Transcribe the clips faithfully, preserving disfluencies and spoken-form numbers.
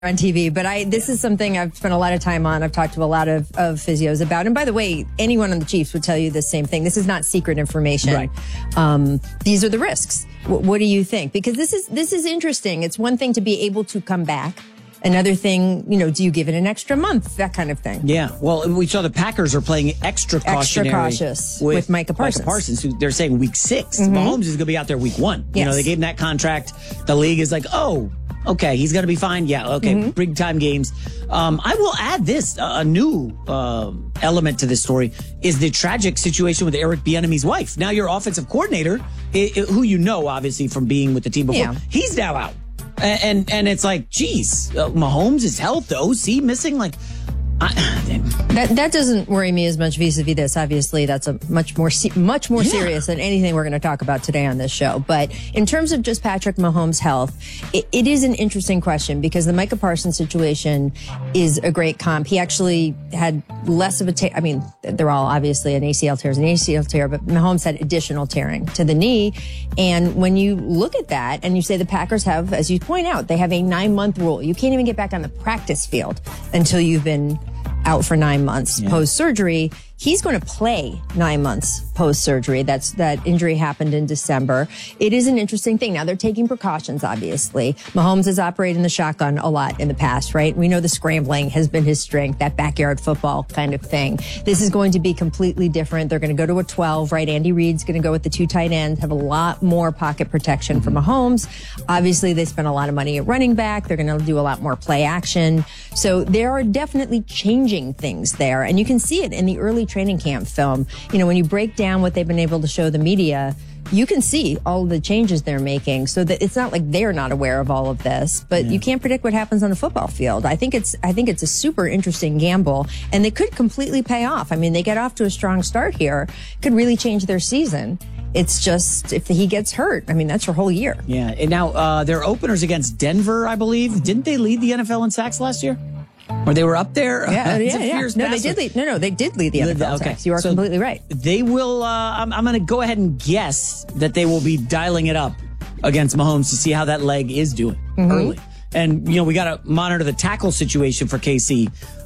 on T V, but I this is something I've spent a lot of time on. I've talked to a lot of, of physios about. And by the way, anyone on the Chiefs would tell you the same thing. This is not secret information. Right. Um, these are the risks. W- what do you think? Because this is this is interesting. It's one thing to be able to come back. Another thing, you know, do you give it an extra month? That kind of thing. Yeah. Well, we saw the Packers are playing extra cautionary. Extra cautious with, with Micah Parsons. Micah Parsons, who they're saying week six. Mm-hmm. Mahomes is going to be out there week one. Yes. You know, they gave him that contract. The league is like, oh, okay, he's going to be fine. Yeah, okay, mm-hmm. big time games. Um, I will add this, uh, a new uh, element to this story is the tragic situation with Eric Bieniemy's wife. Now your offensive coordinator, it, it, who you know, obviously, from being with the team before, yeah. he's now out. And, and and it's like, geez, uh, Mahomes' is health, the O C missing, like, I, that that doesn't worry me as much vis-a-vis this. Obviously, that's a much more se- much more yeah. serious than anything we're going to talk about today on this show. But in terms of just Patrick Mahomes' health, it, it is an interesting question because the Micah Parsons situation is a great comp. He actually had less of a tear. I mean, they're all obviously an A C L tear is an A C L tear, but Mahomes had additional tearing to the knee. And when you look at that and you say the Packers have, as you point out, they have a nine-month rule. You can't even get back on the practice field until you've been out for nine months yeah. post-surgery. He's going to play nine months post-surgery. That's that injury happened in December. It is an interesting thing. Now, they're taking precautions, obviously. Mahomes has operated in the shotgun a lot in the past, right? We know the scrambling has been his strength, that backyard football kind of thing. This is going to be completely different. They're going to go to a twelve, right? Andy Reid's going to go with the two tight ends, have a lot more pocket protection mm-hmm. for Mahomes. Obviously, they spent a lot of money at running back. They're going to do a lot more play action. So there are definitely changing things there. And you can see it in the early training camp film. You know, when you break down what they've been able to show the media, you can see all of the changes they're making, so that it's not like they're not aware of all of this, but yeah. you can't predict what happens on a football field. I think it's, I think it's a super interesting gamble, and they could completely pay off. I mean, they get off to a strong start here, could really change their season. It's just, if he gets hurt, I mean, that's your whole year. Yeah. And now, uh, their openers against Denver, I believe. Didn't they lead the N F L in sacks last year? Or they were up there? Yeah, yeah, yeah. No, they did lead. No, no, they did lead the N F L. Okay. You are so completely right. They will, uh, I'm, I'm going to go ahead and guess that they will be dialing it up against Mahomes to see how that leg is doing mm-hmm. early. And, you know, we got to monitor the tackle situation for K C.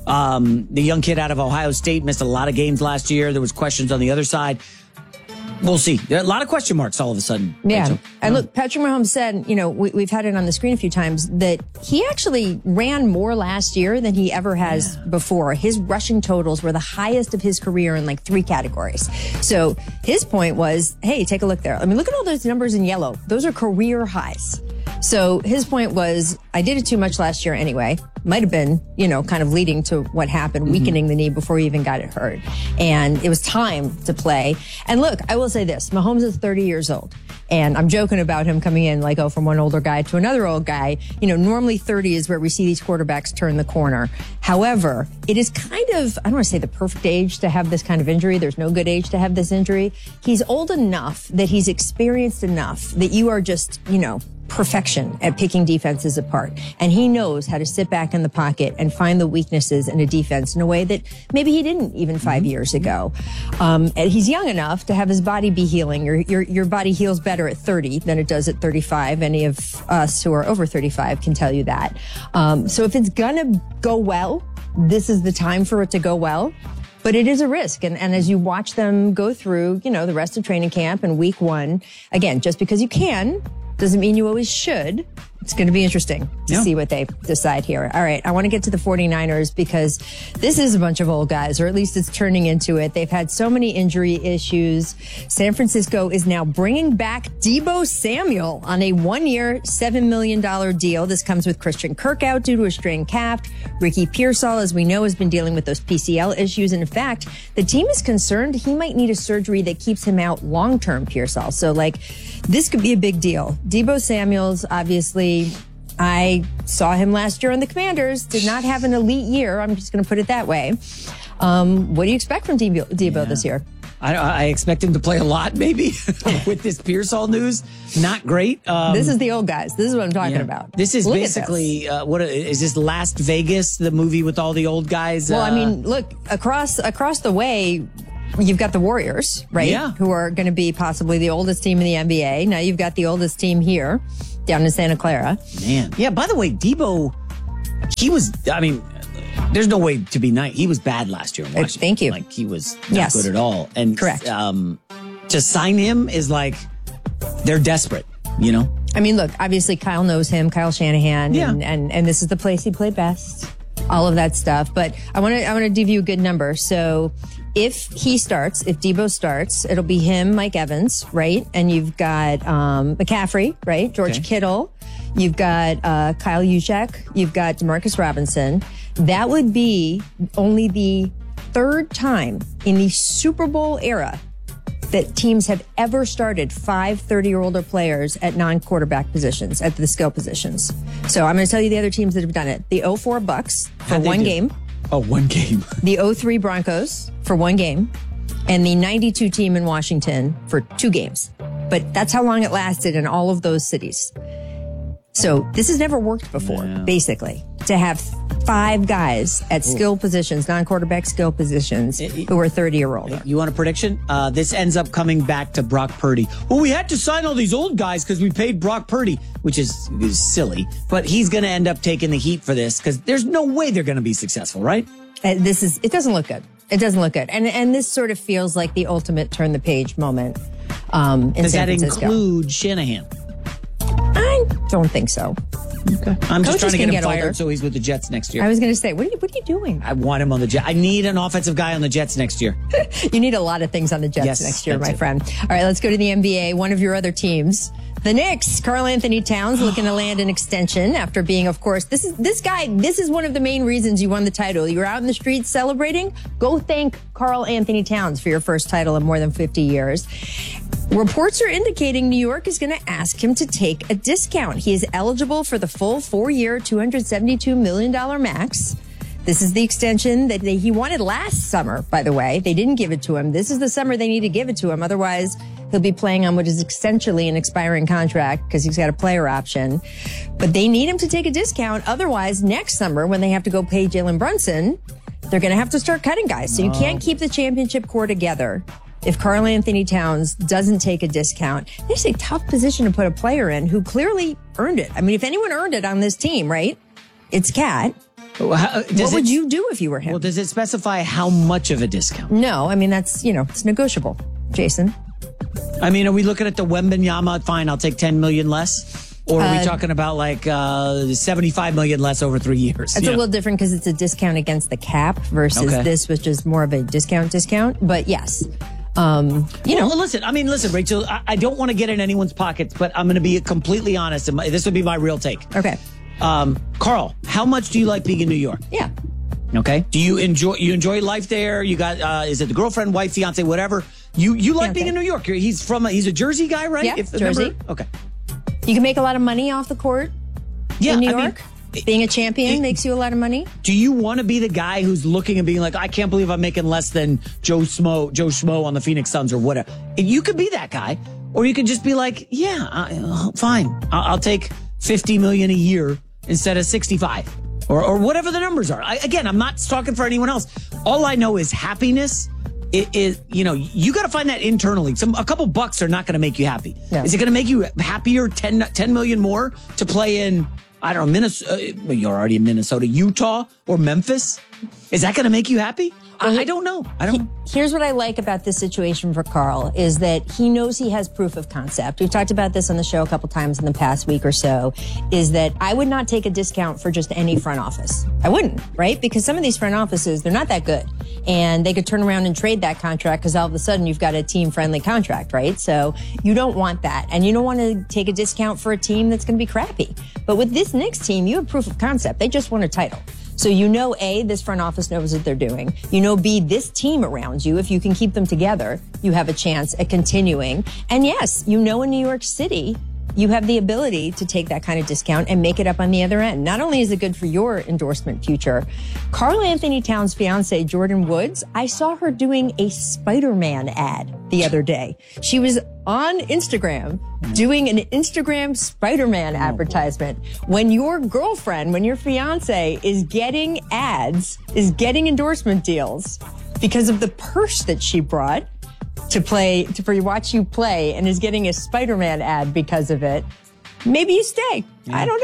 Um, the young kid out of Ohio State missed a lot of games last year. There was questions on the other side. We'll see. There are a lot of question marks all of a sudden. Yeah. Rachel. And look, Patrick Mahomes said, you know, we, we've had it on the screen a few times, that he actually ran more last year than he ever has yeah. before. His rushing totals were the highest of his career in like three categories. So his point was, hey, take a look there. I mean, look at all those numbers in yellow. Those are career highs. So his point was, I did it too much last year anyway. Might have been, you know, kind of leading to what happened, weakening mm-hmm. the knee before he even got it hurt. And it was time to play. And look, I will say this, Mahomes is thirty years old. And I'm joking about him coming in like, oh, from one older guy to another old guy. You know, normally thirty is where we see these quarterbacks turn the corner. However, it is kind of, I don't want to say the perfect age to have this kind of injury. There's no good age to have this injury. He's old enough that he's experienced enough that you are just, you know, perfection at picking defenses apart. And he knows how to sit back in the pocket and find the weaknesses in a defense in a way that maybe he didn't even five mm-hmm. years ago. Um, and he's young enough to have his body be healing. Your, your, your body heals better at thirty than it does at thirty-five. Any of us who are over thirty-five can tell you that. Um, so if it's gonna go well, this is the time for it to go well. But it is a risk. And, and as you watch them go through, you know, the rest of training camp and week one, again, just because you can doesn't mean you always should. It's going to be interesting to yeah. see what they decide here. All right. I want to get to the 49ers because this is a bunch of old guys, or at least it's turning into it. They've had so many injury issues. San Francisco is now bringing back Deebo Samuel on a one-year, seven million dollars deal. This comes with Christian Kirk out due to a strained calf. Ricky Pearsall, as we know, has been dealing with those P C L issues. And in fact, the team is concerned he might need a surgery that keeps him out long-term, Pearsall. So, like, this could be a big deal. Deebo Samuel's obviously, I saw him last year on the Commanders, did not have an elite year. I'm just going to put it that way. Um, what do you expect from Deebo, Deebo yeah. this year? I, I expect him to play a lot, maybe, with this Pearsall news. Not great. Um, this is the old guys. This is what I'm talking yeah. about. This is look basically, this. Uh, what is this, Last Vegas, the movie with all the old guys? Well, uh, I mean, look, across across the way, you've got the Warriors, right? Yeah. Who are going to be possibly the oldest team in the N B A. Now you've got the oldest team here down in Santa Clara. Man. Yeah, by the way, Deebo, he was, I mean, there's no way to be nice. He was bad last year in Washington. Thank you. Like, he was not Yes. good at all. And Correct. Um, to sign him is like, they're desperate, you know? I mean, look, obviously Kyle knows him, Kyle Shanahan, Yeah. and, and, and this is the place he played best, all of that stuff. But I want to I want to give you a good number. So if he starts, if Debo starts, it'll be him, Mike Evans, right? And you've got um, McCaffrey, right? George Okay. Kittle. You've got uh, Kyle Juszczyk. You've got Demarcus Robinson. That would be only the third time in the Super Bowl era that teams have ever started five thirty or older players at non-quarterback positions, at the skill positions. So I'm going to tell you the other teams that have done it. The oh four Bucks for How'd they one do? game. Oh, one game. The oh three Broncos for one game. And the ninety-two team in Washington for two games. But that's how long it lasted in all of those cities. So this has never worked before, Yeah. basically, to have five guys at skill positions, non-quarterback skill positions, who are thirty or older. You want a prediction? Uh, this ends up coming back to Brock Purdy. Well, we had to sign all these old guys because we paid Brock Purdy, which is, is silly. But he's going to end up taking the heat for this because there's no way they're going to be successful, right? Uh, this is, it doesn't look good. It doesn't look good. And and this sort of feels like the ultimate turn the page moment um, in Does San that Francisco. include Shanahan? I don't think so. Okay. I'm just Coaches trying to get can him get fired older. so he's with the Jets next year. I was going to say, what are you, what are you doing? I want him on the Jets. I need an offensive guy on the Jets next year. You need a lot of things on the Jets Yes, next year, that's my it. friend. All right, let's go to the N B A. One of your other teams, the Knicks. Karl Anthony Towns looking to land an extension after being, of course, this is this guy. This is one of the main reasons you won the title. You were out in the streets celebrating. Go thank Karl Anthony Towns for your first title in more than fifty years. Reports are indicating New York is going to ask him to take a discount. He is eligible for the full four-year, two hundred seventy-two million dollars max. This is the extension that they, he wanted last summer, by the way. They didn't give it to him. This is the summer they need to give it to him. Otherwise, he'll be playing on what is essentially an expiring contract because he's got a player option. But they need him to take a discount. Otherwise, next summer, when they have to go pay Jalen Brunson, they're going to have to start cutting guys. So you can't keep the championship core together if Karl Anthony Towns doesn't take a discount. It's a tough position to put a player in who clearly earned it. I mean, if anyone earned it on this team, right? It's Cat. Well, how- does What would it- you do if you were him? Well, does it specify how much of a discount? No, I mean, that's, you know, it's negotiable, Jason. I mean, are we looking at the Wembanyama? Fine, I'll take ten million less. Or are we Uh, talking about like uh, seventy-five million less over three years? It's You a know? little different because it's a discount against the cap versus Okay. this, which is more of a discount discount. But yes, um, you know, Well, listen, I mean, listen, Rachel, I, I don't want to get in anyone's pockets, but I'm going to be completely honest. And my, this would be my real take. okay. Um, Carl, how much do you like being in New York? Yeah. Okay. Do you enjoy you enjoy life there? You got uh, is it the girlfriend, wife, fiance, whatever? You you like Fiance. being in New York? You're- He's from a, he's a Jersey guy, right? Yeah, remember- Jersey. Okay. You can make a lot of money off the court Yeah, in New I mean, York. Being a champion it- makes you a lot of money. do you want to be the guy who's looking and being like, I can't believe I'm making less than Joe Smo, Joe Schmo on the Phoenix Suns or whatever? You could be that guy, or you could just be like, yeah, uh, fine, I'll, I'll take fifty million a year instead of sixty-five, or or whatever the numbers are. I, again, I'm not talking for anyone else. All I know is happiness. It is, you know, you got to find that internally. Some a couple bucks are not going to make you happy. No. Is it going to make you happier? ten, ten million more to play in? I don't know, Minnesota. Well, you're already in Minnesota, Utah, or Memphis. Is that going to make you happy? I, I don't know. I don't. Here's what I like about this situation for Karl is that he knows he has proof of concept. We've talked about this on the show a couple times in the past week or so, is that I would not take a discount for just any front office. I wouldn't, right? Because some of these front offices, they're not that good. And they could turn around and trade that contract because all of a sudden you've got a team-friendly contract, right? So you don't want that. And you don't want to take a discount for a team that's going to be crappy. But with this Knicks team, you have proof of concept. They just won a title. So you know, A, this front office knows what they're doing. You know, B, this team around you, if you can keep them together, you have a chance at continuing. And yes, you know in New York City, you have the ability to take that kind of discount and make it up on the other end. Not only is it good for your endorsement future, Karl Anthony Towns' fiance, Jordan Woods, I saw her doing a Spider-Man ad the other day. She was on Instagram doing an Instagram Spider-Man advertisement. When your girlfriend, when your fiance is getting ads, is getting endorsement deals because of the purse that she brought, to play, to for watch you play, and is getting a Spider-Man ad because of it, maybe you stay. I don't know.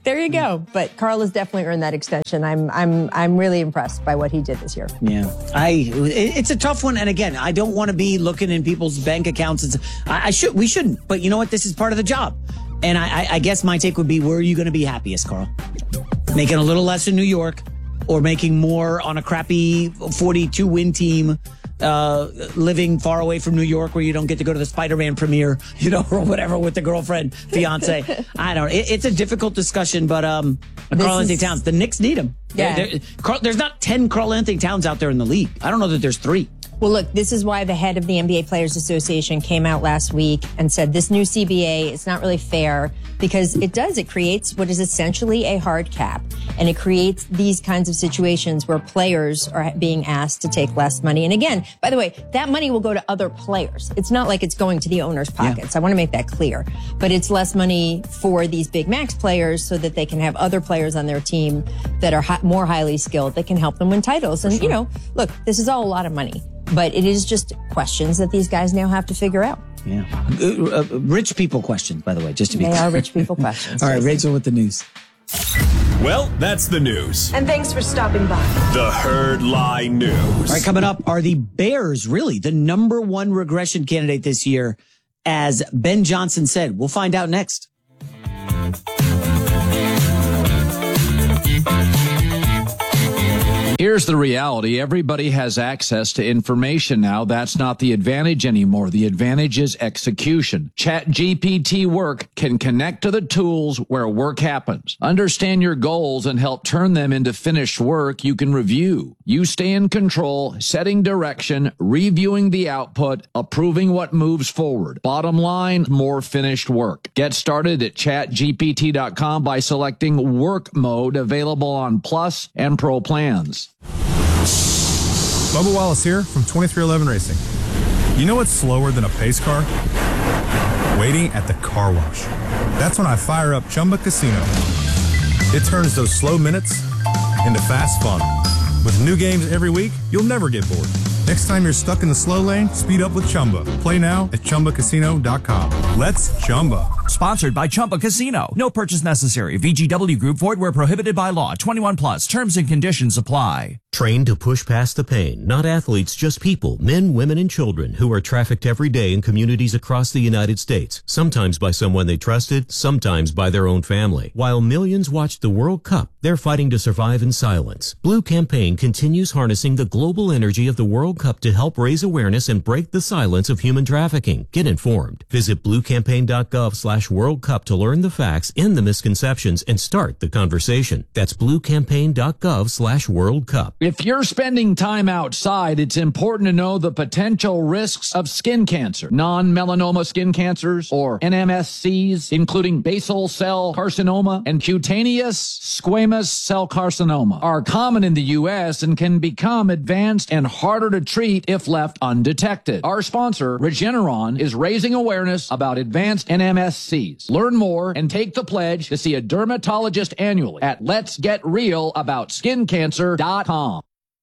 There you go. But Carl has definitely earned that extension. I'm I'm I'm really impressed by what he did this year. Yeah, I it's a tough one. And again, I don't want to be looking in people's bank accounts. And I, I should we shouldn't. But you know what? This is part of the job. And I, I guess my take would be, where are you going to be happiest, Carl? Making a little less in New York, or making more on a crappy forty-two win team, uh, living far away from New York where you don't get to go to the Spider-Man premiere, you know, or whatever with the girlfriend, fiance. I don't know. It, it's a difficult discussion, but um, Karl-Anthony Towns, the Knicks need him. Yeah. They're, they're, Carl, there's not ten Karl-Anthony Towns out there in the league. I don't know that there's three. Well, look, this is why the head of the N B A Players Association came out last week and said this new C B A is not really fair, because it does. It creates what is essentially a hard cap. And it creates these kinds of situations where players are being asked to take less money. And again, by the way, that money will go to other players. It's not like it's going to the owner's pockets. Yeah. I want to make that clear. But it's less money for these big max players so that they can have other players on their team that are hi- more highly skilled that can help them win titles. And, sure. you know, look, this is all a lot of money. But it is just questions that these guys now have to figure out. Yeah. Uh, uh, rich people questions, by the way, just to be They clear. are rich people questions. All right, Rachel with the news. Well, that's the news. And thanks for stopping by. The Herd Lie News. All right, coming up, are the Bears really the number one regression candidate this year, as Ben Johnson said? We'll find out next. Here's the reality. Everybody has access to information now. That's not the advantage anymore. The advantage is execution. ChatGPT Work can connect to the tools where work happens. Understand your goals and help turn them into finished work you can review. You stay in control, setting direction, reviewing the output, approving what moves forward. Bottom line, more finished work. Get started at chat G P T dot com by selecting Work Mode, available on Plus and Pro plans. Bubba Wallace here from twenty-three eleven Racing. You know what's slower than a pace car? Waiting at the car wash. That's when I fire up Chumba Casino. It turns those slow minutes into fast fun. With new games every week, you'll never get bored. Next time you're stuck in the slow lane, speed up with Chumba. Play now at Chumba Casino dot com. Let's Chumba. Sponsored by Chumba Casino. No purchase necessary. V G W Group. Void where prohibited by law. twenty-one plus. Terms and conditions apply. Trained to push past the pain. Not athletes, just people. Men, women, and children who are trafficked every day in communities across the United States. Sometimes by someone they trusted, sometimes by their own family. While millions watch the World Cup, they're fighting to survive in silence. Blue Campaign continues harnessing the global energy of the World Cup to help raise awareness and break the silence of human trafficking. Get informed. Visit blue campaign dot gov slash World Cup to learn the facts, end the misconceptions, and start the conversation. That's blue campaign dot gov slash World Cup. If you're spending time outside, it's important to know the potential risks of skin cancer. Non-melanoma skin cancers, or N M S Cs, including basal cell carcinoma and cutaneous squamous cell carcinoma, are common in the U S and can become advanced and harder to treat if left undetected. Our sponsor, Regeneron, is raising awareness about advanced N M S Cs. Learn more and take the pledge to see a dermatologist annually at lets get real about skin cancer dot com.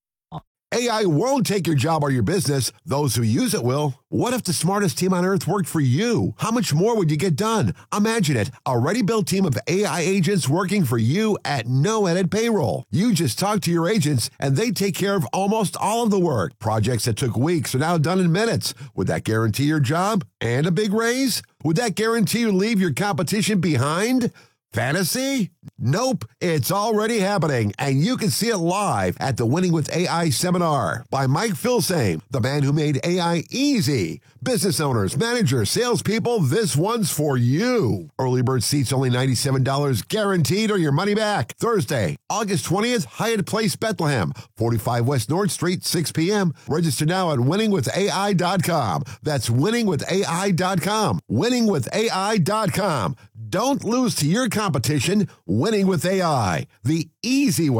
A I won't take your job or your business. Those who use it will. What if the smartest team on earth worked for you? How much more would you get done? Imagine it. A ready-built team of A I agents working for you at no added payroll. You just talk to your agents, and they take care of almost all of the work. Projects that took weeks are now done in minutes. Would that guarantee your job and a big raise? Would that guarantee you leave your competition behind? Fantasy? Nope. It's already happening, and you can see it live at the Winning with A I seminar by Mike Filsaime, the man who made A I easy. Business owners, managers, salespeople, this one's for you. Early bird seats only ninety-seven dollars guaranteed or your money back. Thursday, August twentieth, Hyatt Place, Bethlehem, forty-five West North Street, six p.m. Register now at winning with A I dot com. That's winning with A I dot com. winning with A I dot com. Don't lose to your competition. Winning with A I, the easy way.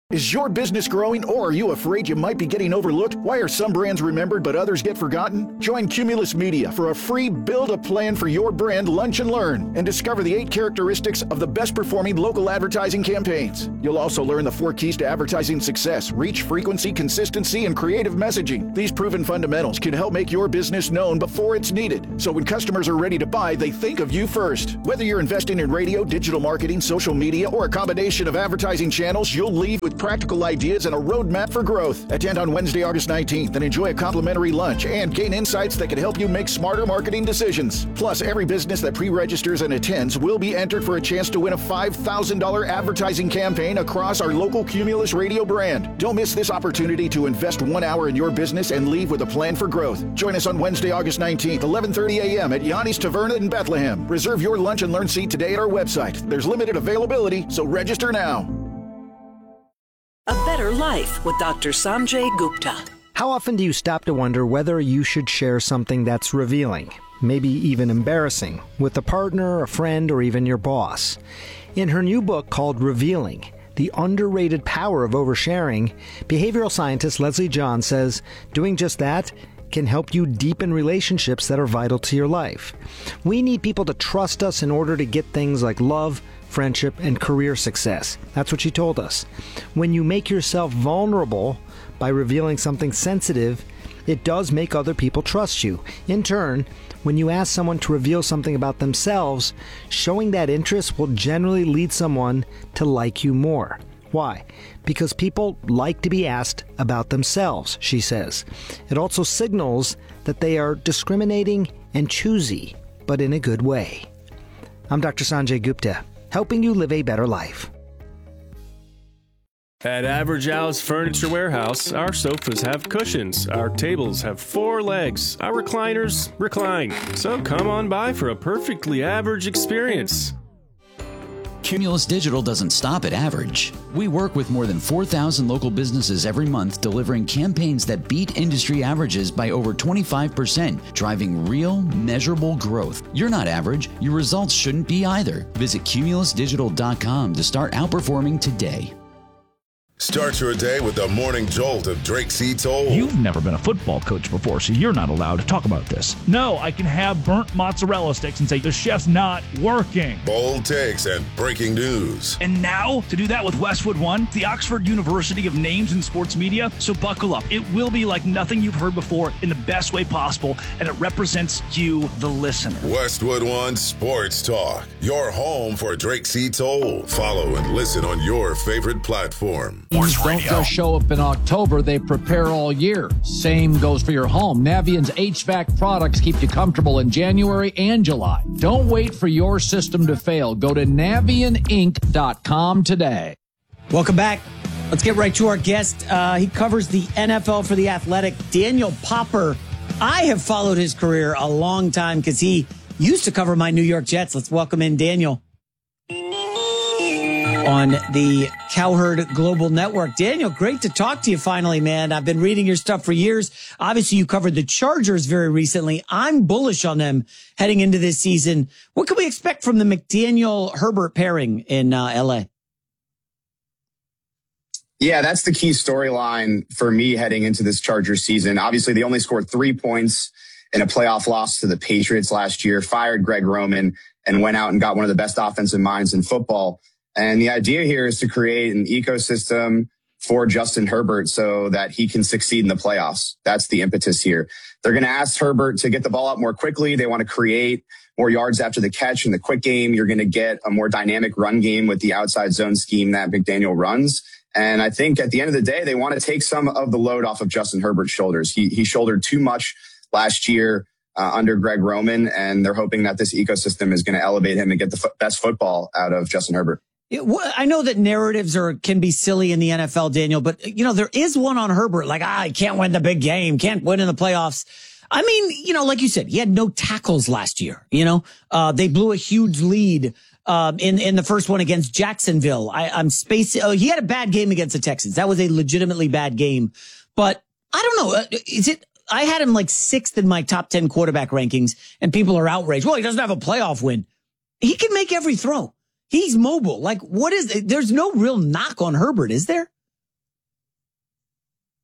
Is your business growing, or are you afraid you might be getting overlooked? Why are some brands remembered but others get forgotten? Join Cumulus Media for a free Build a Plan for Your Brand Lunch and Learn and discover the eight characteristics of the best performing local advertising campaigns. You'll also learn the four keys to advertising success: reach, frequency, consistency, and creative messaging. These proven fundamentals can help make your business known before it's needed, so when customers are ready to buy, they think of you first. Whether you're investing in radio, digital marketing, social media, or a combination of advertising channels, you'll leave with practical ideas and a roadmap for growth. Attend on Wednesday, August nineteenth and enjoy a complimentary lunch and gain insights that can help you make smarter marketing decisions. Plus, every business that pre-registers and attends will be entered for a chance to win a five thousand dollars advertising campaign across our local Cumulus radio brand. Don't miss this opportunity to invest one hour in your business and leave with a plan for growth. Join us on Wednesday, August nineteenth, eleven thirty a.m. at Yanni's Taverna in Bethlehem. Reserve your lunch and learn seat today at our website. There's limited availability, so register now. A Better Life with Doctor Sanjay Gupta. How often do you stop to wonder whether you should share something that's revealing, maybe even embarrassing, with a partner, a friend, or even your boss? In her new book called Revealing, The Underrated Power of Oversharing, behavioral scientist Leslie John says doing just that can help you deepen relationships that are vital to your life. We need people to trust us in order to get things like love, friendship, and career success. That's what she told us. When you make yourself vulnerable by revealing something sensitive, it does make other people trust you. In turn, when you ask someone to reveal something about themselves, showing that interest will generally lead someone to like you more. Why? Because people like to be asked about themselves, she says. It also signals that they are discriminating and choosy, but in a good way. I'm Doctor Sanjay Gupta, helping you live a better life. At Average Al's Furniture Warehouse, our sofas have cushions, our tables have four legs, our recliners recline. So come on by for a perfectly average experience. Cumulus Digital doesn't stop at average. We work with more than four thousand local businesses every month, delivering campaigns that beat industry averages by over twenty-five percent, driving real, measurable growth. You're not average. Your results shouldn't be either. Visit cumulus digital dot com to start outperforming today. Start your day with the morning jolt of Drake C. Toll. You've never been a football coach before, so you're not allowed to talk about this. No, I can have burnt mozzarella sticks and say the chef's not working. Bold takes and breaking news. And now, to do that with Westwood One, the Oxford University of Names in Sports Media. So buckle up. It will be like nothing you've heard before in the best way possible, and it represents you, the listener. Westwood One Sports Talk, your home for Drake C. Toll. Follow and listen on your favorite platform. Don't just show up in October, they prepare all year. Same goes for your home. Navient's H V A C products keep you comfortable in January and July. Don't wait for your system to fail. Go to navient inc dot com today. Welcome back. Let's get right to our guest. Uh, he covers the N F L for The Athletic, Daniel Popper. I have followed his career a long time because he used to cover my New York Jets. Let's welcome in Daniel on the Cowherd Global Network. Daniel, great to talk to you finally, man. I've been reading your stuff for years. Obviously, you covered the Chargers very recently. I'm bullish on them heading into this season. What can we expect from the McDaniel-Herbert pairing in uh, L A? Yeah, that's the key storyline for me heading into this Chargers season. Obviously, they only scored three points in a playoff loss to the Patriots last year, fired Greg Roman, and went out and got one of the best offensive minds in football. And the idea here is to create an ecosystem for Justin Herbert so that he can succeed in the playoffs. That's the impetus here. They're going to ask Herbert to get the ball out more quickly. They want to create more yards after the catch in the quick game. You're going to get a more dynamic run game with the outside zone scheme that McDaniel runs. And I think at the end of the day, they want to take some of the load off of Justin Herbert's shoulders. He, he shouldered too much last year uh, under Greg Roman, and they're hoping that this ecosystem is going to elevate him and get the f- best football out of Justin Herbert. It, I know that narratives are can be silly in the N F L, Daniel, but, you know, there is one on Herbert, like, ah, he can't win the big game, can't win in the playoffs. I mean, you know, like you said, he had no tackles last year. You know, uh, they blew a huge lead um, in, in the first one against Jacksonville. I, I'm spacing. Oh, he had a bad game against the Texans. That was a legitimately bad game. But I don't know. Is it? I had him like sixth in my top ten quarterback rankings, and people are outraged. Well, he doesn't have a playoff win. He can make every throw. He's mobile. Like, what is it? There's no real knock on Herbert, is there?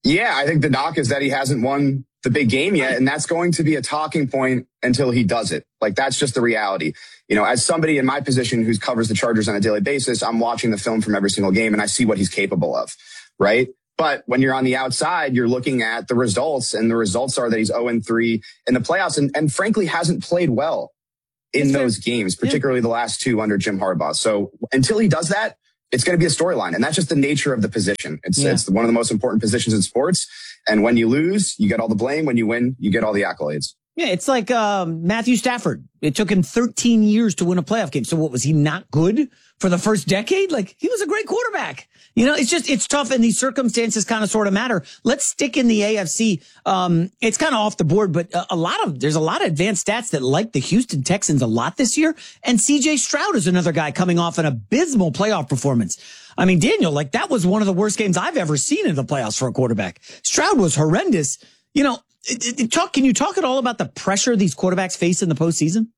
Yeah, I think the knock is that he hasn't won the big game yet, and that's going to be a talking point until he does it. Like, that's just the reality. You know, as somebody in my position who covers the Chargers on a daily basis, I'm watching the film from every single game, and I see what he's capable of, right? But when you're on the outside, you're looking at the results, and the results are that he's oh and three in the playoffs, and, and frankly hasn't played well in those games, particularly the last two under Jim Harbaugh. So until he does that, it's going to be a storyline. And that's just the nature of the position. It's, yeah. it's one of the most important positions in sports. And when you lose, you get all the blame. When you win, you get all the accolades. Yeah, it's like um, Matthew Stafford. It took him thirteen years to win a playoff game. So what, was he not good for the first decade? Like, he was a great quarterback. You know, it's just, it's tough, and these circumstances kind of sort of matter. Let's stick in the A F C. Um, it's kind of off the board, but a, a lot of, there's a lot of advanced stats that like the Houston Texans a lot this year. And C J Stroud is another guy coming off an abysmal playoff performance. I mean, Daniel, like, that was one of the worst games I've ever seen in the playoffs for a quarterback. Stroud was horrendous. You know, it, it, talk, can you talk at all about the pressure these quarterbacks face in the postseason?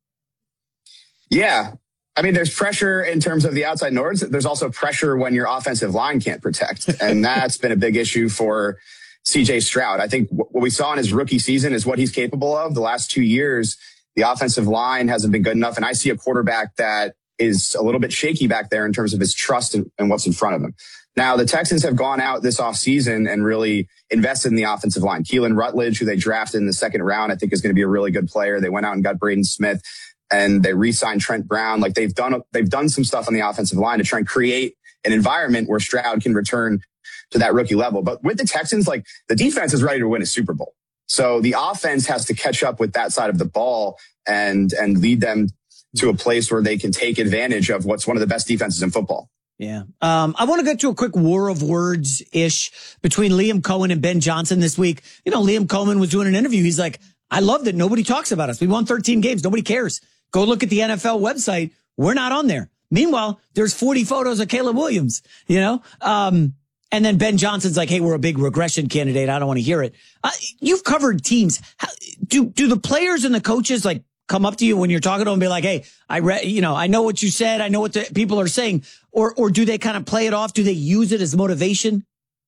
Yeah. I mean, there's pressure in terms of the outside noise. There's also pressure when your offensive line can't protect. And that's been a big issue for C J Stroud. I think what we saw in his rookie season is what he's capable of. The last two years, the offensive line hasn't been good enough. And I see a quarterback that is a little bit shaky back there in terms of his trust and what's in front of him. Now, the Texans have gone out this offseason and really invested in the offensive line. Keelan Rutledge, who they drafted in the second round, I think is going to be a really good player. They went out and got Braden Smith, and they re-signed Trent Brown. Like, they've done, they've done some stuff on the offensive line to try and create an environment where Stroud can return to that rookie level. But with the Texans, like, the defense is ready to win a Super Bowl. So the offense has to catch up with that side of the ball and, and lead them to a place where they can take advantage of what's one of the best defenses in football. Yeah. Um, I want to get to a quick war of words ish between Liam Cohen and Ben Johnson this week. You know, Liam Cohen was doing an interview. He's like, I love that nobody talks about us. We won thirteen games. Nobody cares. Go look at the N F L website. We're not on there. Meanwhile, there's forty photos of Caleb Williams, you know? Um, and then Ben Johnson's like, hey, we're a big regression candidate. I don't want to hear it. Uh, you've covered teams. How, do, do the players and the coaches like come up to you when you're talking to them and be like, hey, I read, you know, I know what you said. I know what the people are saying. Or, or do they kind of play it off? Do they use it as motivation?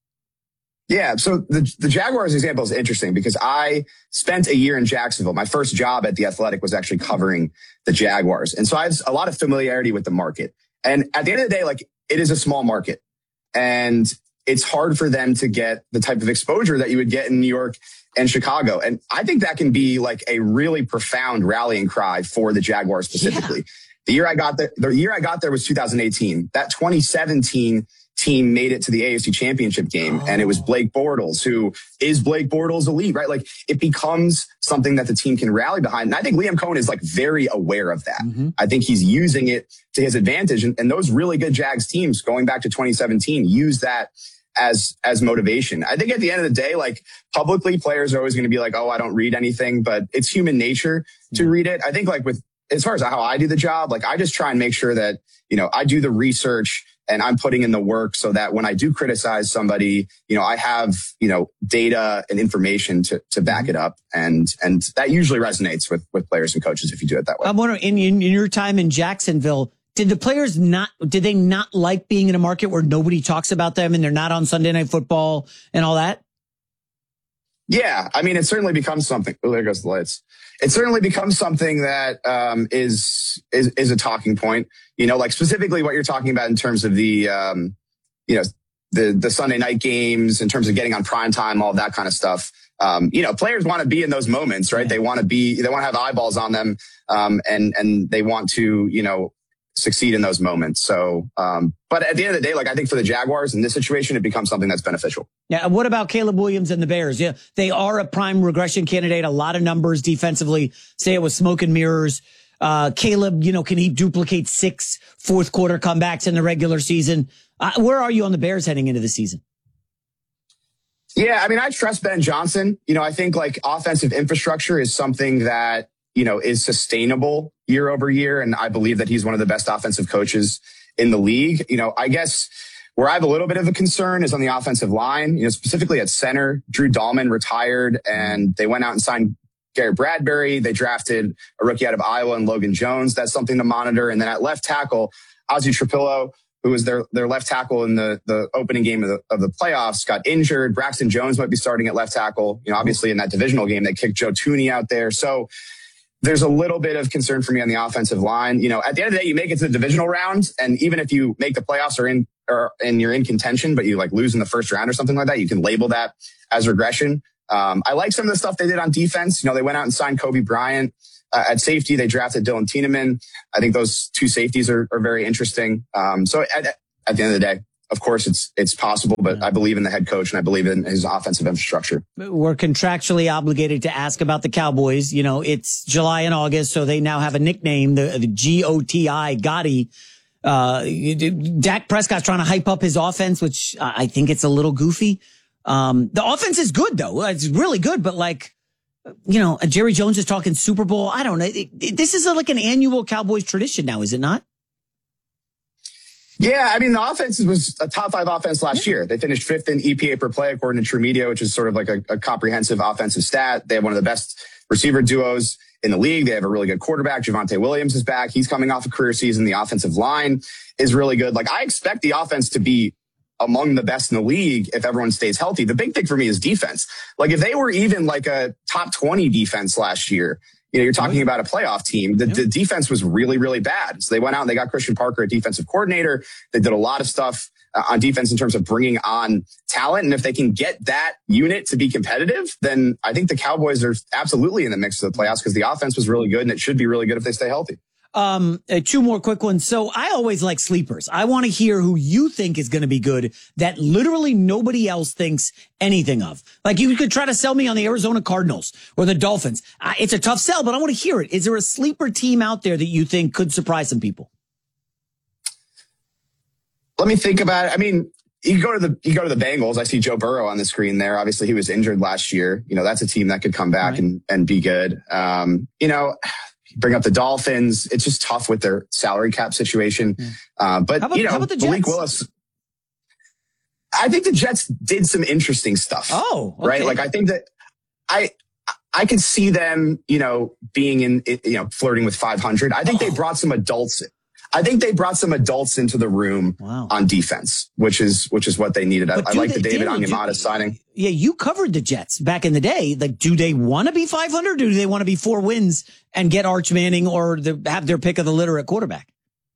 Yeah. So the, the Jaguars example is interesting because I spent a year in Jacksonville. My first job at The Athletic was actually covering the Jaguars. And so I have a lot of familiarity with the market. And at the end of the day, like, it is a small market and it's hard for them to get the type of exposure that you would get in New York and Chicago. And I think that can be like a really profound rallying cry for the Jaguars specifically. Yeah. The year I got there, the year I got there was two thousand eighteen. That twenty seventeen team made it to the A F C Championship game. Oh. And it was Blake Bortles, who is Blake Bortles elite, right? Like, it becomes something that the team can rally behind. And I think Liam Cohen is like very aware of that. Mm-hmm. I think he's using it to his advantage. And, and those really good Jags teams going back to twenty seventeen use that as, as motivation. I think at the end of the day, like, publicly players are always going to be like, oh, I don't read anything, but it's human nature to mm-hmm. read it. I think like with, as far as how I do the job, like, I just try and make sure that, you know, I do the research and I'm putting in the work so that when I do criticize somebody, you know, I have, you know, data and information to, to back it up. And, and that usually resonates with, with players and coaches if you do it that way. I'm wondering, in, in your time in Jacksonville, did the players not, did they not like being in a market where nobody talks about them and they're not on Sunday Night Football and all that? Yeah. I mean, it certainly becomes something. Oh, there goes the lights. It certainly becomes something that um, is, is, is a talking point, you know, like specifically what you're talking about in terms of the, um, you know, the, the Sunday night games, in terms of getting on prime time, all that kind of stuff. Um, you know, players want to be in those moments, right? Yeah. They want to be, they want to have eyeballs on them. Um, and, and they want to, you know, succeed in those moments. So, um, but at the end of the day, like, I think for the Jaguars in this situation, it becomes something that's beneficial. Yeah. What about Caleb Williams and the Bears? Yeah. They are a prime regression candidate. A lot of numbers defensively say it was smoke and mirrors. Uh, Caleb, you know, can he duplicate six fourth quarter comebacks in the regular season? Uh, where are you on the Bears heading into the season? Yeah. I mean, I trust Ben Johnson. You know, I think like offensive infrastructure is something that, you know, is sustainable year over year. And I believe that he's one of the best offensive coaches in the league. You know, I guess where I have a little bit of a concern is on the offensive line, you know, specifically at center. Drew Dahlman retired and they went out and signed Garrett Bradbury. They drafted a rookie out of Iowa and Logan Jones. That's something to monitor. And then at left tackle, Ozzie Trapillo, who was their, their left tackle in the, the opening game of the, of the playoffs, got injured. Braxton Jones might be starting at left tackle. You know, obviously in that divisional game, they kicked Joe Thuney out there. So there's a little bit of concern for me on the offensive line. You know, at the end of the day, you make it to the divisional round, and even if you make the playoffs or in, or and you're in contention, but you like lose in the first round or something like that, you can label that as regression. Um, I like some of the stuff they did on defense. You know, they went out and signed Kobe Bryant. Uh, at safety, they drafted Dylan Tiedemann. I think those two safeties are, are very interesting. Um, so at, at the end of the day, of course, it's it's possible, but I believe in the head coach and I beve in his offensive infrastructure. We're contractually obligated to ask about the Cowboys. You know, it's July and August, so they now have a nickname, the, the G O T I, Gotti. Uh, Dak Prescott's trying to hype up his offense, which I think it's a little goofy. Um, the offense is good, though. It's really good, but like, you know, Jerry Jones is talking Super Bowl. I don't know. It, it, this is a, like an annual Cowboys tradition now, is it not? Yeah, I mean, the offense was a top five offense last year. They finished fifth in E P A per play, according to True Media, which is sort of like a, a comprehensive offensive stat. They have one of the best receiver duos in the league. They have a really good quarterback. Javonte Williams is back. He's coming off a career season. The offensive line is really good. Like, I expect the offense to be among the best in the league if everyone stays healthy. The big thing for me is defense. Like, if they were even like a top twenty defense last year, you know, you're talking about a playoff team. The, the defense was really, really bad. So they went out and they got Christian Parker, a defensive coordinator. They did a lot of stuff uh, on defense in terms of bringing on talent. And if they can get that unit to be competitive, then I think the Cowboys are absolutely in the mix of the playoffs because the offense was really good and it should be really good if they stay healthy. Um, uh, two more quick ones. So I always like sleepers. I want to hear who you think is going to be good that literally nobody else thinks anything of. Like, you could try to sell me on the Arizona Cardinals or the Dolphins. Uh, it's a tough sell, but I want to hear it. Is there a sleeper team out there that you think could surprise some people? Let me think about it. I mean, you go to the, you go to the Bengals. I see Joe Burrow on the screen there. Obviously he was injured last year. You know, that's a team that could come back right. and, and be good. Um, you know, bring up the Dolphins. It's just tough with their salary cap situation. Yeah. Uh, but, how about, you know, how about the Jets? Malik Willis, I think the Jets did some interesting stuff. Oh, okay. Right. Like, I think that I, I could see them, you know, being in, you know, flirting with five hundred. I think oh. they brought some adults. I think they brought some adults into the room wow. on defense, which is, which is what they needed. I, I like they, the David Onyemata signing. Yeah. You covered the Jets back in the day. Like, do they want to be five hundred? Or do they want to be four wins and get Arch Manning or the, have their pick of the litter at quarterback?